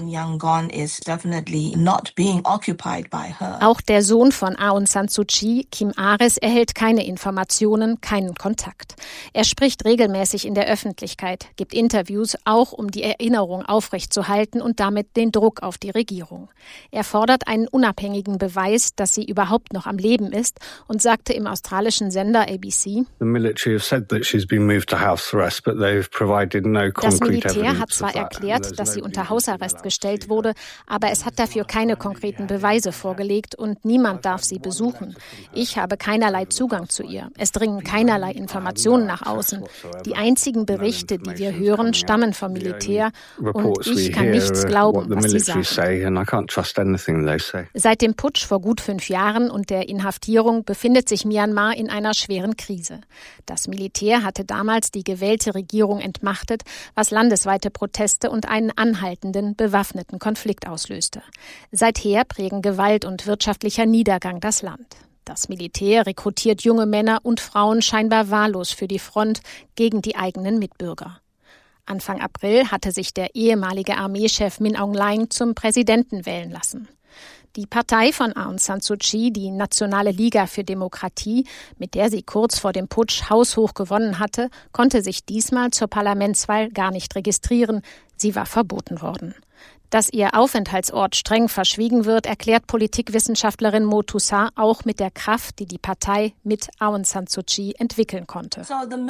F: Auch der Sohn von Aung San Suu Kyi, Kim Aris, erhält keine Informationen, keinen Kontakt. Er spricht regelmäßig in der Öffentlichkeit, gibt Interviews, auch um die Erinnerung aufrechtzuerhalten und damit den Druck auf die Regierung. Er fordert einen unabhängigen Beweis, dass sie überhaupt noch am Leben ist und sagte im australischen Sender A B C:
K: The military have said that she's been moved to house arrest, but they've provided no concrete
F: Das Militär
K: evidence
F: hat zwar erklärt, dass sie unter Hausarrest gestellt wurde, aber es hat dafür keine konkreten Beweise vorgelegt und niemand darf sie besuchen. Ich habe keinerlei Zugang zu ihr. Es dringen keinerlei Informationen nach außen. Die einzigen Berichte, die wir hören, stammen vom Militär und ich kann nichts glauben, was sie sagen. Seit dem Putsch vor gut fünf Jahren und der Inhaftierung befindet sich Myanmar in einer schweren Krise. Das Militär hatte damals die gewählte Regierung entmachtet, was landesweite Proteste und einen anhaltenden, bewaffneten Konflikt auslöste. Seither prägen Gewalt und wirtschaftlicher Niedergang das Land. Das Militär rekrutiert junge Männer und Frauen scheinbar wahllos für die Front gegen die eigenen Mitbürger. Anfang April hatte sich der ehemalige Armeechef Min Aung Hlaing zum Präsidenten wählen lassen. Die Partei von Aung San Suu Kyi, die Nationale Liga für Demokratie, mit der sie kurz vor dem Putsch haushoch gewonnen hatte, konnte sich diesmal zur Parlamentswahl gar nicht registrieren. Sie war verboten worden. Dass ihr Aufenthaltsort streng verschwiegen wird, erklärt Politikwissenschaftlerin Mo Toussaint auch mit der Kraft, die die Partei mit Aung San Suu Kyi entwickeln konnte.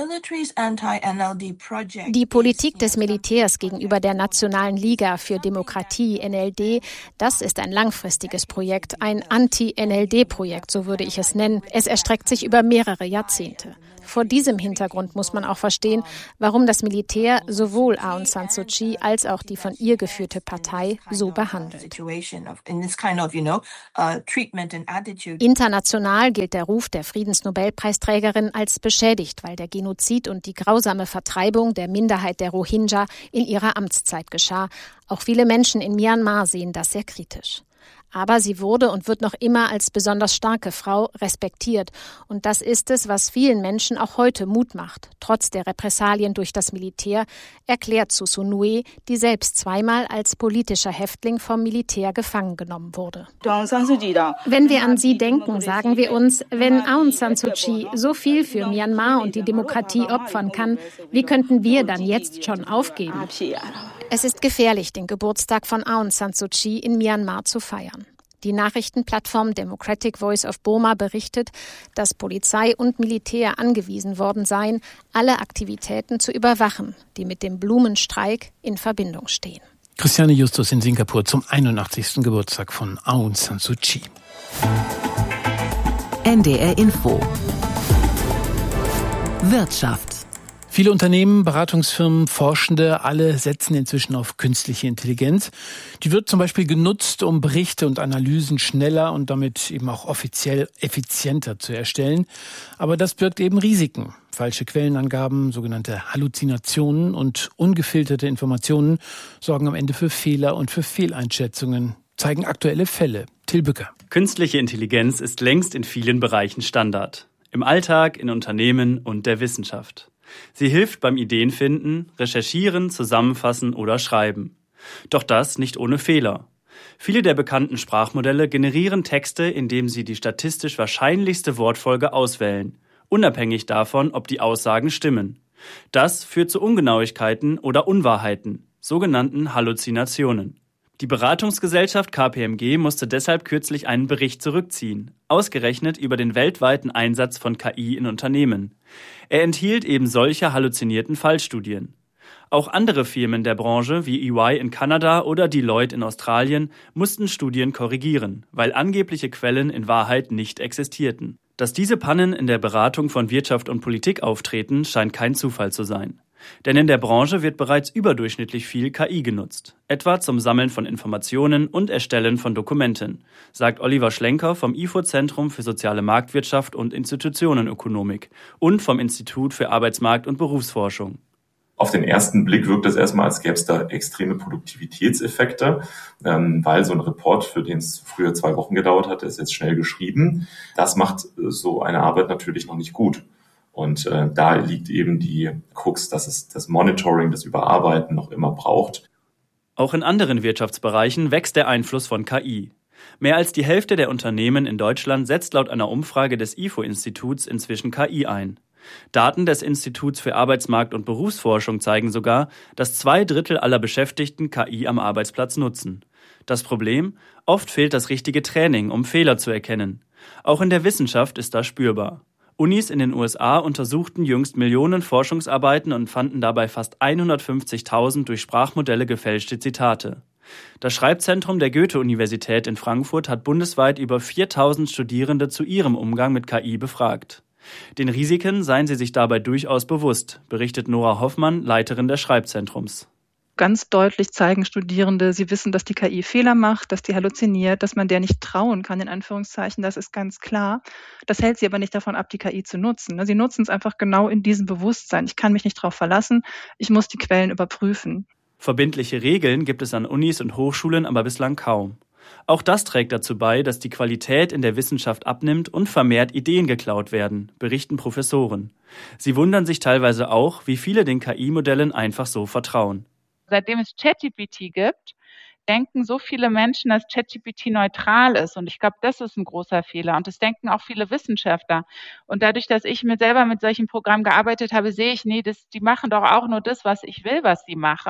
F: Die Politik des Militärs gegenüber der Nationalen Liga für Demokratie, N L D, das ist ein langfristiges Projekt, ein Anti-N L D-Projekt, so würde ich es nennen. Es erstreckt sich über mehrere Jahrzehnte. Vor diesem Hintergrund muss man auch verstehen, warum das Militär sowohl Aung San Suu Kyi als auch die von ihr geführte Partei so behandelt. International gilt der Ruf der Friedensnobelpreisträgerin als beschädigt, weil der Genozid und die grausame Vertreibung der Minderheit der Rohingya in ihrer Amtszeit geschah. Auch viele Menschen in Myanmar sehen das sehr kritisch. Aber sie wurde und wird noch immer als besonders starke Frau respektiert. Und das ist es, was vielen Menschen auch heute Mut macht, trotz der Repressalien durch das Militär, erklärt Susunue, die selbst zweimal als politischer Häftling vom Militär gefangen genommen wurde. Wenn wir an sie denken, sagen wir uns, wenn Aung San Suu Kyi so viel für Myanmar und die Demokratie opfern kann, wie könnten wir dann jetzt schon aufgeben? Es ist gefährlich, den Geburtstag von Aung San Suu Kyi in Myanmar zu feiern. Die Nachrichtenplattform Democratic Voice of Burma berichtet, dass Polizei und Militär angewiesen worden seien, alle Aktivitäten zu überwachen, die mit dem Blumenstreik in Verbindung stehen.
E: Christiane Justus in Singapur zum einundachtzigsten Geburtstag von Aung San Suu Kyi.
D: N D R Info. Wirtschaft.
E: Viele Unternehmen, Beratungsfirmen, Forschende, alle setzen inzwischen auf künstliche Intelligenz. Die wird zum Beispiel genutzt, um Berichte und Analysen schneller und damit eben auch offiziell effizienter zu erstellen. Aber das birgt eben Risiken. Falsche Quellenangaben, sogenannte Halluzinationen und ungefilterte Informationen sorgen am Ende für Fehler und für Fehleinschätzungen, zeigen aktuelle Fälle. Till Bücker.
L: Künstliche Intelligenz ist längst in vielen Bereichen Standard. Im Alltag, in Unternehmen und der Wissenschaft. Sie hilft beim Ideenfinden, Recherchieren, Zusammenfassen oder Schreiben. Doch das nicht ohne Fehler. Viele der bekannten Sprachmodelle generieren Texte, indem sie die statistisch wahrscheinlichste Wortfolge auswählen, unabhängig davon, ob die Aussagen stimmen. Das führt zu Ungenauigkeiten oder Unwahrheiten, sogenannten Halluzinationen. Die Beratungsgesellschaft K P M G musste deshalb kürzlich einen Bericht zurückziehen, ausgerechnet über den weltweiten Einsatz von K I in Unternehmen. Er enthielt eben solche halluzinierten Fallstudien. Auch andere Firmen der Branche wie E Y in Kanada oder Deloitte in Australien mussten Studien korrigieren, weil angebliche Quellen in Wahrheit nicht existierten. Dass diese Pannen in der Beratung von Wirtschaft und Politik auftreten, scheint kein Zufall zu sein. Denn in der Branche wird bereits überdurchschnittlich viel K I genutzt, etwa zum Sammeln von Informationen und Erstellen von Dokumenten, sagt Oliver Schlenker vom I F O-Zentrum für soziale Marktwirtschaft und Institutionenökonomik und vom Institut für Arbeitsmarkt- und Berufsforschung.
M: Auf den ersten Blick wirkt es erstmal, als gäbe es da extreme Produktivitätseffekte, ähm, weil so ein Report, für den es früher zwei Wochen gedauert hat, ist jetzt schnell geschrieben. Das macht so eine Arbeit natürlich noch nicht gut. Und äh, da liegt eben die Krux, dass es das Monitoring, das Überarbeiten noch immer braucht.
L: Auch in anderen Wirtschaftsbereichen wächst der Einfluss von K I. Mehr als die Hälfte der Unternehmen in Deutschland setzt laut einer Umfrage des I F O-Instituts inzwischen K I ein. Daten des Instituts für Arbeitsmarkt- und Berufsforschung zeigen sogar, dass zwei Drittel aller Beschäftigten K I am Arbeitsplatz nutzen. Das Problem? Oft fehlt das richtige Training, um Fehler zu erkennen. Auch in der Wissenschaft ist das spürbar. Unis in den U S A untersuchten jüngst Millionen Forschungsarbeiten und fanden dabei fast hundertfünfzigtausend durch Sprachmodelle gefälschte Zitate. Das Schreibzentrum der Goethe-Universität in Frankfurt hat bundesweit über viertausend Studierende zu ihrem Umgang mit K I befragt. Den Risiken seien sie sich dabei durchaus bewusst, berichtet Nora Hoffmann, Leiterin des Schreibzentrums.
O: Ganz deutlich zeigen Studierende, sie wissen, dass die K I Fehler macht, dass die halluziniert, dass man der nicht trauen kann, in Anführungszeichen, das ist ganz klar. Das hält sie aber nicht davon ab, die K I zu nutzen. Sie nutzen es einfach genau in diesem Bewusstsein. Ich kann mich nicht darauf verlassen, ich muss die Quellen überprüfen.
L: Verbindliche Regeln gibt es an Unis und Hochschulen aber bislang kaum. Auch das trägt dazu bei, dass die Qualität in der Wissenschaft abnimmt und vermehrt Ideen geklaut werden, berichten Professoren. Sie wundern sich teilweise auch, wie viele den K I-Modellen einfach so vertrauen.
P: Seitdem es ChatGPT gibt, denken so viele Menschen, dass ChatGPT neutral ist. Und ich glaube, das ist ein großer Fehler. Und das denken auch viele Wissenschaftler. Und dadurch, dass ich mit selber mit solchen Programmen gearbeitet habe, sehe ich, nee, das, die machen doch auch nur das, was ich will, was sie machen.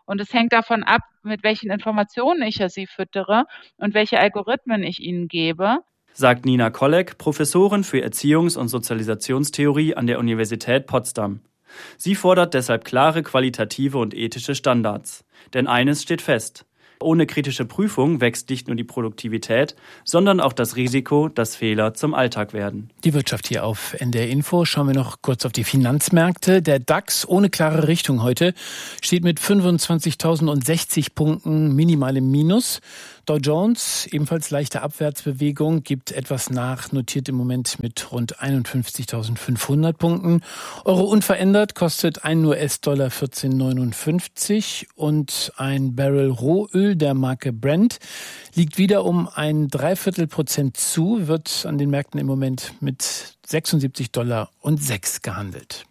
P: Und es hängt davon ab, mit welchen Informationen ich sie füttere und welche Algorithmen ich ihnen gebe.
L: Sagt Nina Kolleg, Professorin für Erziehungs- und Sozialisationstheorie an der Universität Potsdam. Sie fordert deshalb klare qualitative und ethische Standards. Denn eines steht fest: Ohne kritische Prüfung wächst nicht nur die Produktivität, sondern auch das Risiko, dass Fehler zum Alltag werden.
E: Die Wirtschaft hier auf N D R Info. Schauen wir noch kurz auf die Finanzmärkte. Der DAX ohne klare Richtung heute steht mit fünfundzwanzigtausendsechzig Punkten minimal im Minus. Dow Jones, ebenfalls leichte Abwärtsbewegung, gibt etwas nach, notiert im Moment mit rund einundfünfzigtausendfünfhundert Punkten. Euro unverändert, kostet ein U S-Dollar vierzehn neunundfünfzig und ein Barrel Rohöl der Marke Brent liegt wieder um ein Dreiviertel Prozent zu, wird an den Märkten im Moment mit sechsundsiebzig Dollar und sechs gehandelt.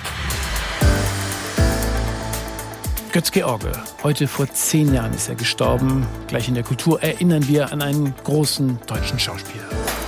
E: Götz-George, heute vor zehn Jahren ist er gestorben. Gleich in der Kultur erinnern wir an einen großen deutschen Schauspieler.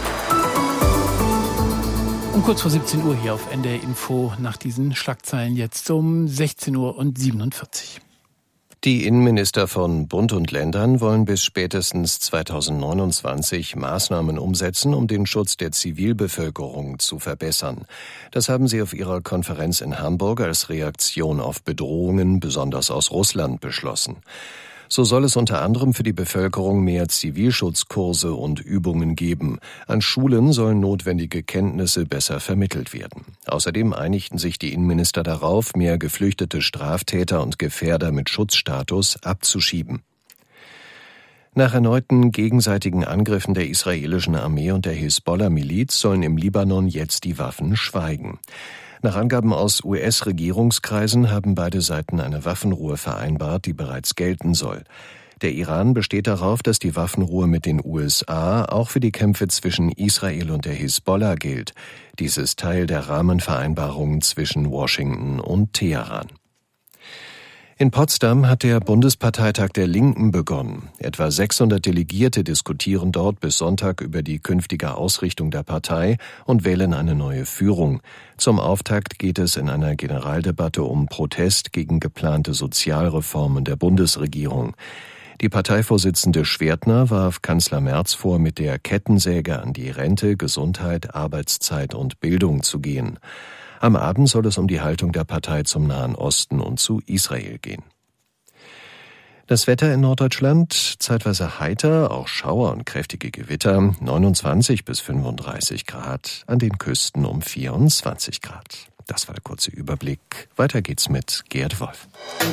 E: Um kurz vor siebzehn Uhr hier auf N D R Info, nach diesen Schlagzeilen jetzt um sechzehn Uhr siebenundvierzig.
A: Die Innenminister von Bund und Ländern wollen bis spätestens zweitausendneunundzwanzig Maßnahmen umsetzen, um den Schutz der Zivilbevölkerung zu verbessern. Das haben sie auf ihrer Konferenz in Hamburg als Reaktion auf Bedrohungen, besonders aus Russland, beschlossen. So soll es unter anderem für die Bevölkerung mehr Zivilschutzkurse und Übungen geben. An Schulen sollen notwendige Kenntnisse besser vermittelt werden. Außerdem einigten sich die Innenminister darauf, mehr geflüchtete Straftäter und Gefährder mit Schutzstatus abzuschieben. Nach erneuten gegenseitigen Angriffen der israelischen Armee und der Hisbollah-Miliz sollen im Libanon jetzt die Waffen schweigen. Nach Angaben aus U S-Regierungskreisen haben beide Seiten eine Waffenruhe vereinbart, die bereits gelten soll. Der Iran besteht darauf, dass die Waffenruhe mit den U S A auch für die Kämpfe zwischen Israel und der Hisbollah gilt. Dies ist Teil der Rahmenvereinbarung zwischen Washington und Teheran. In Potsdam hat der Bundesparteitag der Linken begonnen. Etwa sechshundert Delegierte diskutieren dort bis Sonntag über die künftige Ausrichtung der Partei und wählen eine neue Führung. Zum Auftakt geht es in einer Generaldebatte um Protest gegen geplante Sozialreformen der Bundesregierung. Die Parteivorsitzende Schwertner warf Kanzler Merz vor, mit der Kettensäge an die Rente, Gesundheit, Arbeitszeit und Bildung zu gehen. Am Abend soll es um die Haltung der Partei zum Nahen Osten und zu Israel gehen. Das Wetter in Norddeutschland zeitweise heiter, auch Schauer und kräftige Gewitter, neunundzwanzig bis fünfunddreißig Grad, an den Küsten um vierundzwanzig Grad. Das war der kurze Überblick. Weiter geht's mit Gerd Wolf.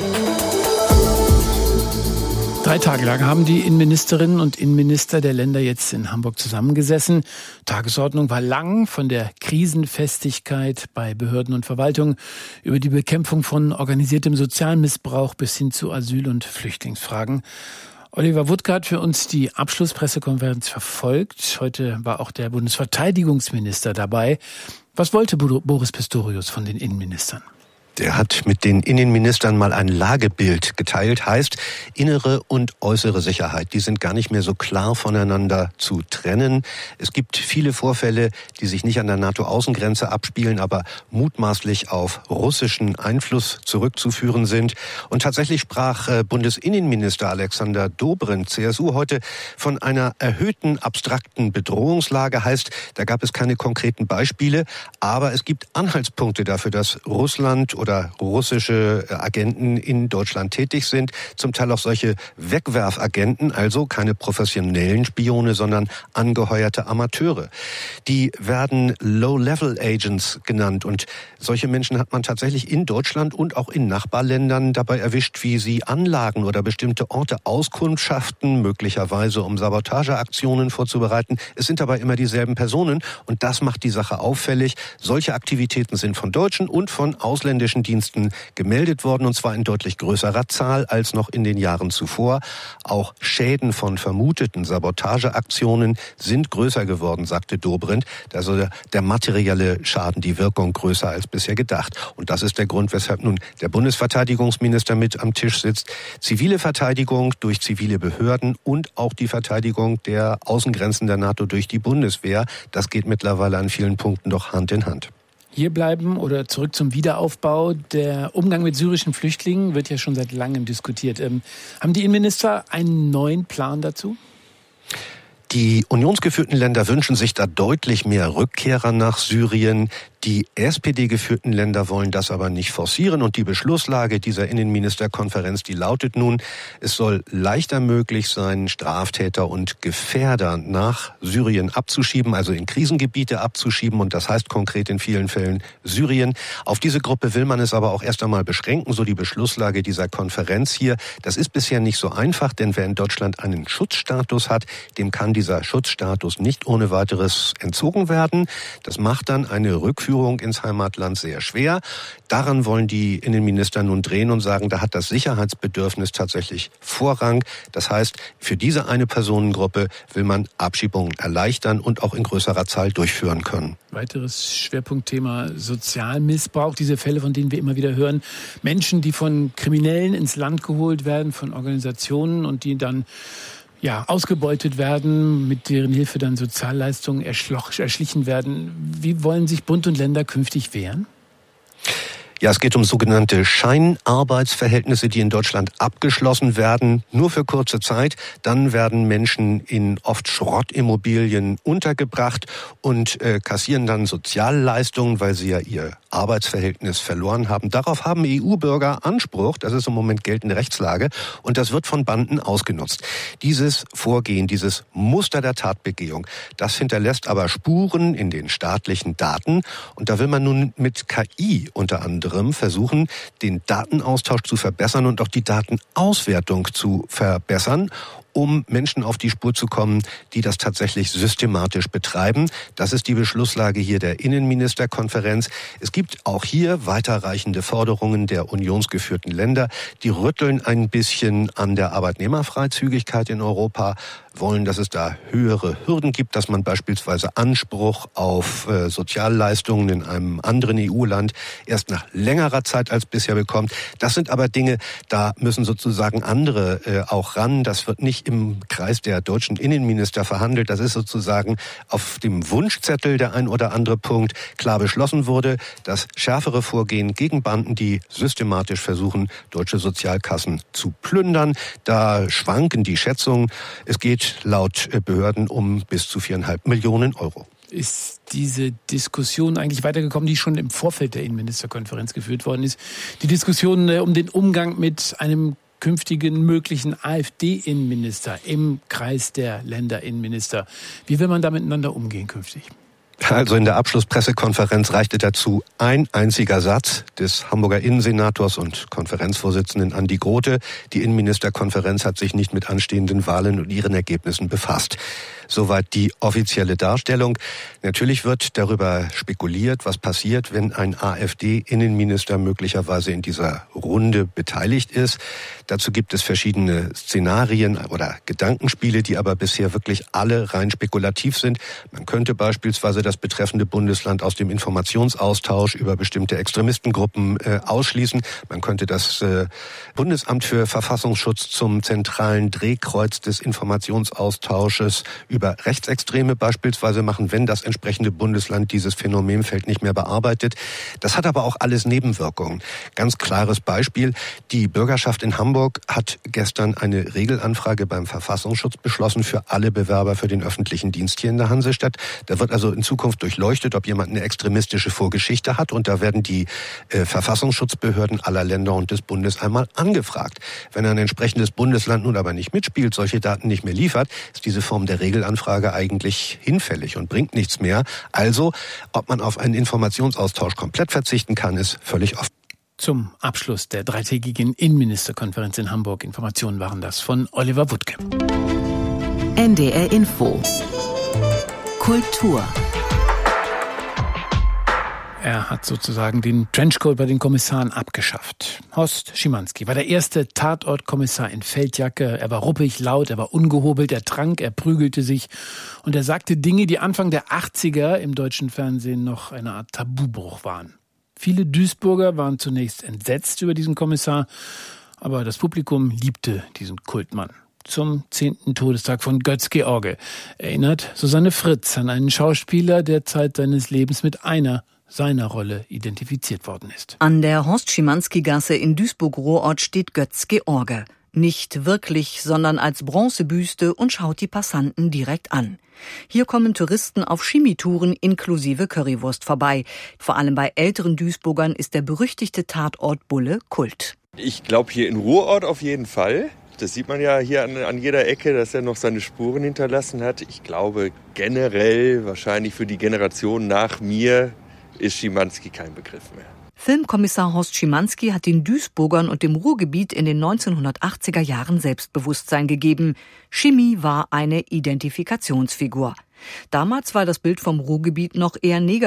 E: Drei Tage lang haben die Innenministerinnen und Innenminister der Länder jetzt in Hamburg zusammengesessen. Tagesordnung war lang, von der Krisenfestigkeit bei Behörden und Verwaltung über die Bekämpfung von organisiertem Sozialmissbrauch bis hin zu Asyl- und Flüchtlingsfragen. Oliver Wuttke hat für uns die Abschlusspressekonferenz verfolgt. Heute war auch der Bundesverteidigungsminister dabei. Was wollte Boris Pistorius von den Innenministern?
Q: Der hat mit den Innenministern mal ein Lagebild geteilt, heißt innere und äußere Sicherheit. Die sind gar nicht mehr so klar voneinander zu trennen. Es gibt viele Vorfälle, die sich nicht an der NATO-Außengrenze abspielen, aber mutmaßlich auf russischen Einfluss zurückzuführen sind. Und tatsächlich sprach Bundesinnenminister Alexander Dobrindt, C S U, heute von einer erhöhten abstrakten Bedrohungslage. Heißt, da gab es keine konkreten Beispiele, aber es gibt Anhaltspunkte dafür, dass Russland oder russische Agenten in Deutschland tätig sind, zum Teil auch solche Wegwerfagenten, also keine professionellen Spione, sondern angeheuerte Amateure. Die werden Low-Level-Agents genannt und solche Menschen hat man tatsächlich in Deutschland und auch in Nachbarländern dabei erwischt, wie sie Anlagen oder bestimmte Orte auskundschaften, möglicherweise um Sabotageaktionen vorzubereiten. Es sind dabei immer dieselben Personen und das macht die Sache auffällig. Solche Aktivitäten sind von deutschen und von ausländischen Diensten gemeldet worden, und zwar in deutlich größerer Zahl als noch in den Jahren zuvor. Auch Schäden von vermuteten Sabotageaktionen sind größer geworden, sagte Dobrindt. Also der, der materielle Schaden, die Wirkung größer als bisher gedacht. Und das ist der Grund, weshalb nun der Bundesverteidigungsminister mit am Tisch sitzt. Zivile Verteidigung durch zivile Behörden und auch die Verteidigung der Außengrenzen der NATO durch die Bundeswehr, das geht mittlerweile an vielen Punkten doch Hand in Hand.
E: Hier bleiben oder zurück zum Wiederaufbau. Der Umgang mit syrischen Flüchtlingen wird ja schon seit langem diskutiert. Ähm, haben die Innenminister einen neuen Plan dazu?
Q: Die unionsgeführten Länder wünschen sich da deutlich mehr Rückkehrer nach Syrien. Die S P D-geführten Länder wollen das aber nicht forcieren. Und die Beschlusslage dieser Innenministerkonferenz, die lautet nun, es soll leichter möglich sein, Straftäter und Gefährder nach Syrien abzuschieben, also in Krisengebiete abzuschieben. Und das heißt konkret in vielen Fällen Syrien. Auf diese Gruppe will man es aber auch erst einmal beschränken, so die Beschlusslage dieser Konferenz hier. Das ist bisher nicht so einfach, denn wer in Deutschland einen Schutzstatus hat, dem kann dieser Schutzstatus nicht ohne weiteres entzogen werden. Das macht dann eine Rückführung ins Heimatland sehr schwer. Daran wollen die Innenminister nun drehen und sagen, da hat das Sicherheitsbedürfnis tatsächlich Vorrang. Das heißt, für diese eine Personengruppe will man Abschiebungen erleichtern und auch in größerer Zahl durchführen können.
E: Weiteres Schwerpunktthema Sozialmissbrauch, diese Fälle, von denen wir immer wieder hören. Menschen, die von Kriminellen ins Land geholt werden, von Organisationen und die dann ja, ausgebeutet werden, mit deren Hilfe dann Sozialleistungen erschloch, erschlichen werden. Wie wollen sich Bund und Länder künftig wehren?
Q: Ja, es geht um sogenannte Scheinarbeitsverhältnisse, die in Deutschland abgeschlossen werden, nur für kurze Zeit. Dann werden Menschen in oft Schrottimmobilien untergebracht und äh, kassieren dann Sozialleistungen, weil sie ja ihr Arbeitsverhältnis verloren haben. Darauf haben E U-Bürger Anspruch. Das ist im Moment geltende Rechtslage. Und das wird von Banden ausgenutzt. Dieses Vorgehen, dieses Muster der Tatbegehung, das hinterlässt aber Spuren in den staatlichen Daten. Und da will man nun mit K I unter anderem versuchen, den Datenaustausch zu verbessern und auch die Datenauswertung zu verbessern, um Menschen auf die Spur zu kommen, die das tatsächlich systematisch betreiben. Das ist die Beschlusslage hier der Innenministerkonferenz. Es gibt auch hier weiterreichende Forderungen der unionsgeführten Länder. Die rütteln ein bisschen an der Arbeitnehmerfreizügigkeit in Europa, wollen, dass es da höhere Hürden gibt, dass man beispielsweise Anspruch auf äh, Sozialleistungen in einem anderen E U-Land erst nach längerer Zeit als bisher bekommt. Das sind aber Dinge, da müssen sozusagen andere äh, auch ran. Das wird nicht im Kreis der deutschen Innenminister verhandelt. Das ist sozusagen auf dem Wunschzettel der ein oder andere Punkt klar beschlossen wurde. Das schärfere Vorgehen gegen Banden, die systematisch versuchen, deutsche Sozialkassen zu plündern. Da schwanken die Schätzungen. Es geht laut Behörden um bis zu viereinhalb Millionen Euro.
E: Ist diese Diskussion eigentlich weitergekommen, die schon im Vorfeld der Innenministerkonferenz geführt worden ist? Die Diskussion um den Umgang mit einem künftigen möglichen AfD-Innenminister im Kreis der Länderinnenminister. Wie will man da miteinander umgehen künftig?
Q: Also in der Abschlusspressekonferenz reichte dazu ein einziger Satz des Hamburger Innensenators und Konferenzvorsitzenden Andi Grote. Die Innenministerkonferenz hat sich nicht mit anstehenden Wahlen und ihren Ergebnissen befasst. Soweit die offizielle Darstellung. Natürlich wird darüber spekuliert, was passiert, wenn ein AfD-Innenminister möglicherweise in dieser Runde beteiligt ist. Dazu gibt es verschiedene Szenarien oder Gedankenspiele, die aber bisher wirklich alle rein spekulativ sind. Man könnte beispielsweise das betreffende Bundesland aus dem Informationsaustausch über bestimmte Extremistengruppen äh, ausschließen. Man könnte das äh, Bundesamt für Verfassungsschutz zum zentralen Drehkreuz des Informationsaustausches über Rechtsextreme beispielsweise machen, wenn das entsprechende Bundesland dieses Phänomenfeld nicht mehr bearbeitet. Das hat aber auch alles Nebenwirkungen. Ganz klares Beispiel. Die Bürgerschaft in Hamburg hat gestern eine Regelanfrage beim Verfassungsschutz beschlossen für alle Bewerber für den öffentlichen Dienst hier in der Hansestadt. Da wird also in Zukunft durchleuchtet, ob jemand eine extremistische Vorgeschichte hat. Und da werden die äh, Verfassungsschutzbehörden aller Länder und des Bundes einmal angefragt. Wenn ein entsprechendes Bundesland nun aber nicht mitspielt, solche Daten nicht mehr liefert, ist diese Form der Regelanfrage Anfrage eigentlich hinfällig und bringt nichts mehr. Also, ob man auf einen Informationsaustausch komplett verzichten kann, ist völlig offen.
E: Zum Abschluss der dreitägigen Innenministerkonferenz in Hamburg. Informationen waren das von Oliver Wuttke.
D: N D R Info. Kultur.
E: Er hat sozusagen den Trenchcoat bei den Kommissaren abgeschafft. Horst Schimanski war der erste Tatortkommissar in Feldjacke. Er war ruppig, laut, er war ungehobelt, er trank, er prügelte sich. Und er sagte Dinge, die Anfang der achtziger im deutschen Fernsehen noch eine Art Tabubruch waren. Viele Duisburger waren zunächst entsetzt über diesen Kommissar, aber das Publikum liebte diesen Kultmann. Zum zehnten Todestag von Götz-George erinnert Susanne Fritz an einen Schauspieler, der Zeit seines Lebens mit einer seiner Rolle identifiziert worden ist.
S: An der Horst-Schimanski-Gasse in Duisburg-Rohrort steht Götz George. Nicht wirklich, sondern als Bronzebüste und schaut die Passanten direkt an. Hier kommen Touristen auf Chemietouren inklusive Currywurst vorbei. Vor allem bei älteren Duisburgern ist der berüchtigte Tatort Bulle Kult.
T: Ich glaube hier in Ruhrort auf jeden Fall. Das sieht man ja hier an, an jeder Ecke, dass er noch seine Spuren hinterlassen hat. Ich glaube generell, wahrscheinlich für die Generation nach mir, ist Schimanski kein Begriff mehr.
S: Filmkommissar Horst Schimanski hat den Duisburgern und dem Ruhrgebiet in den neunzehnhundertachtziger Jahren Selbstbewusstsein gegeben. Chemie war eine Identifikationsfigur. Damals war das Bild vom Ruhrgebiet noch eher negativ.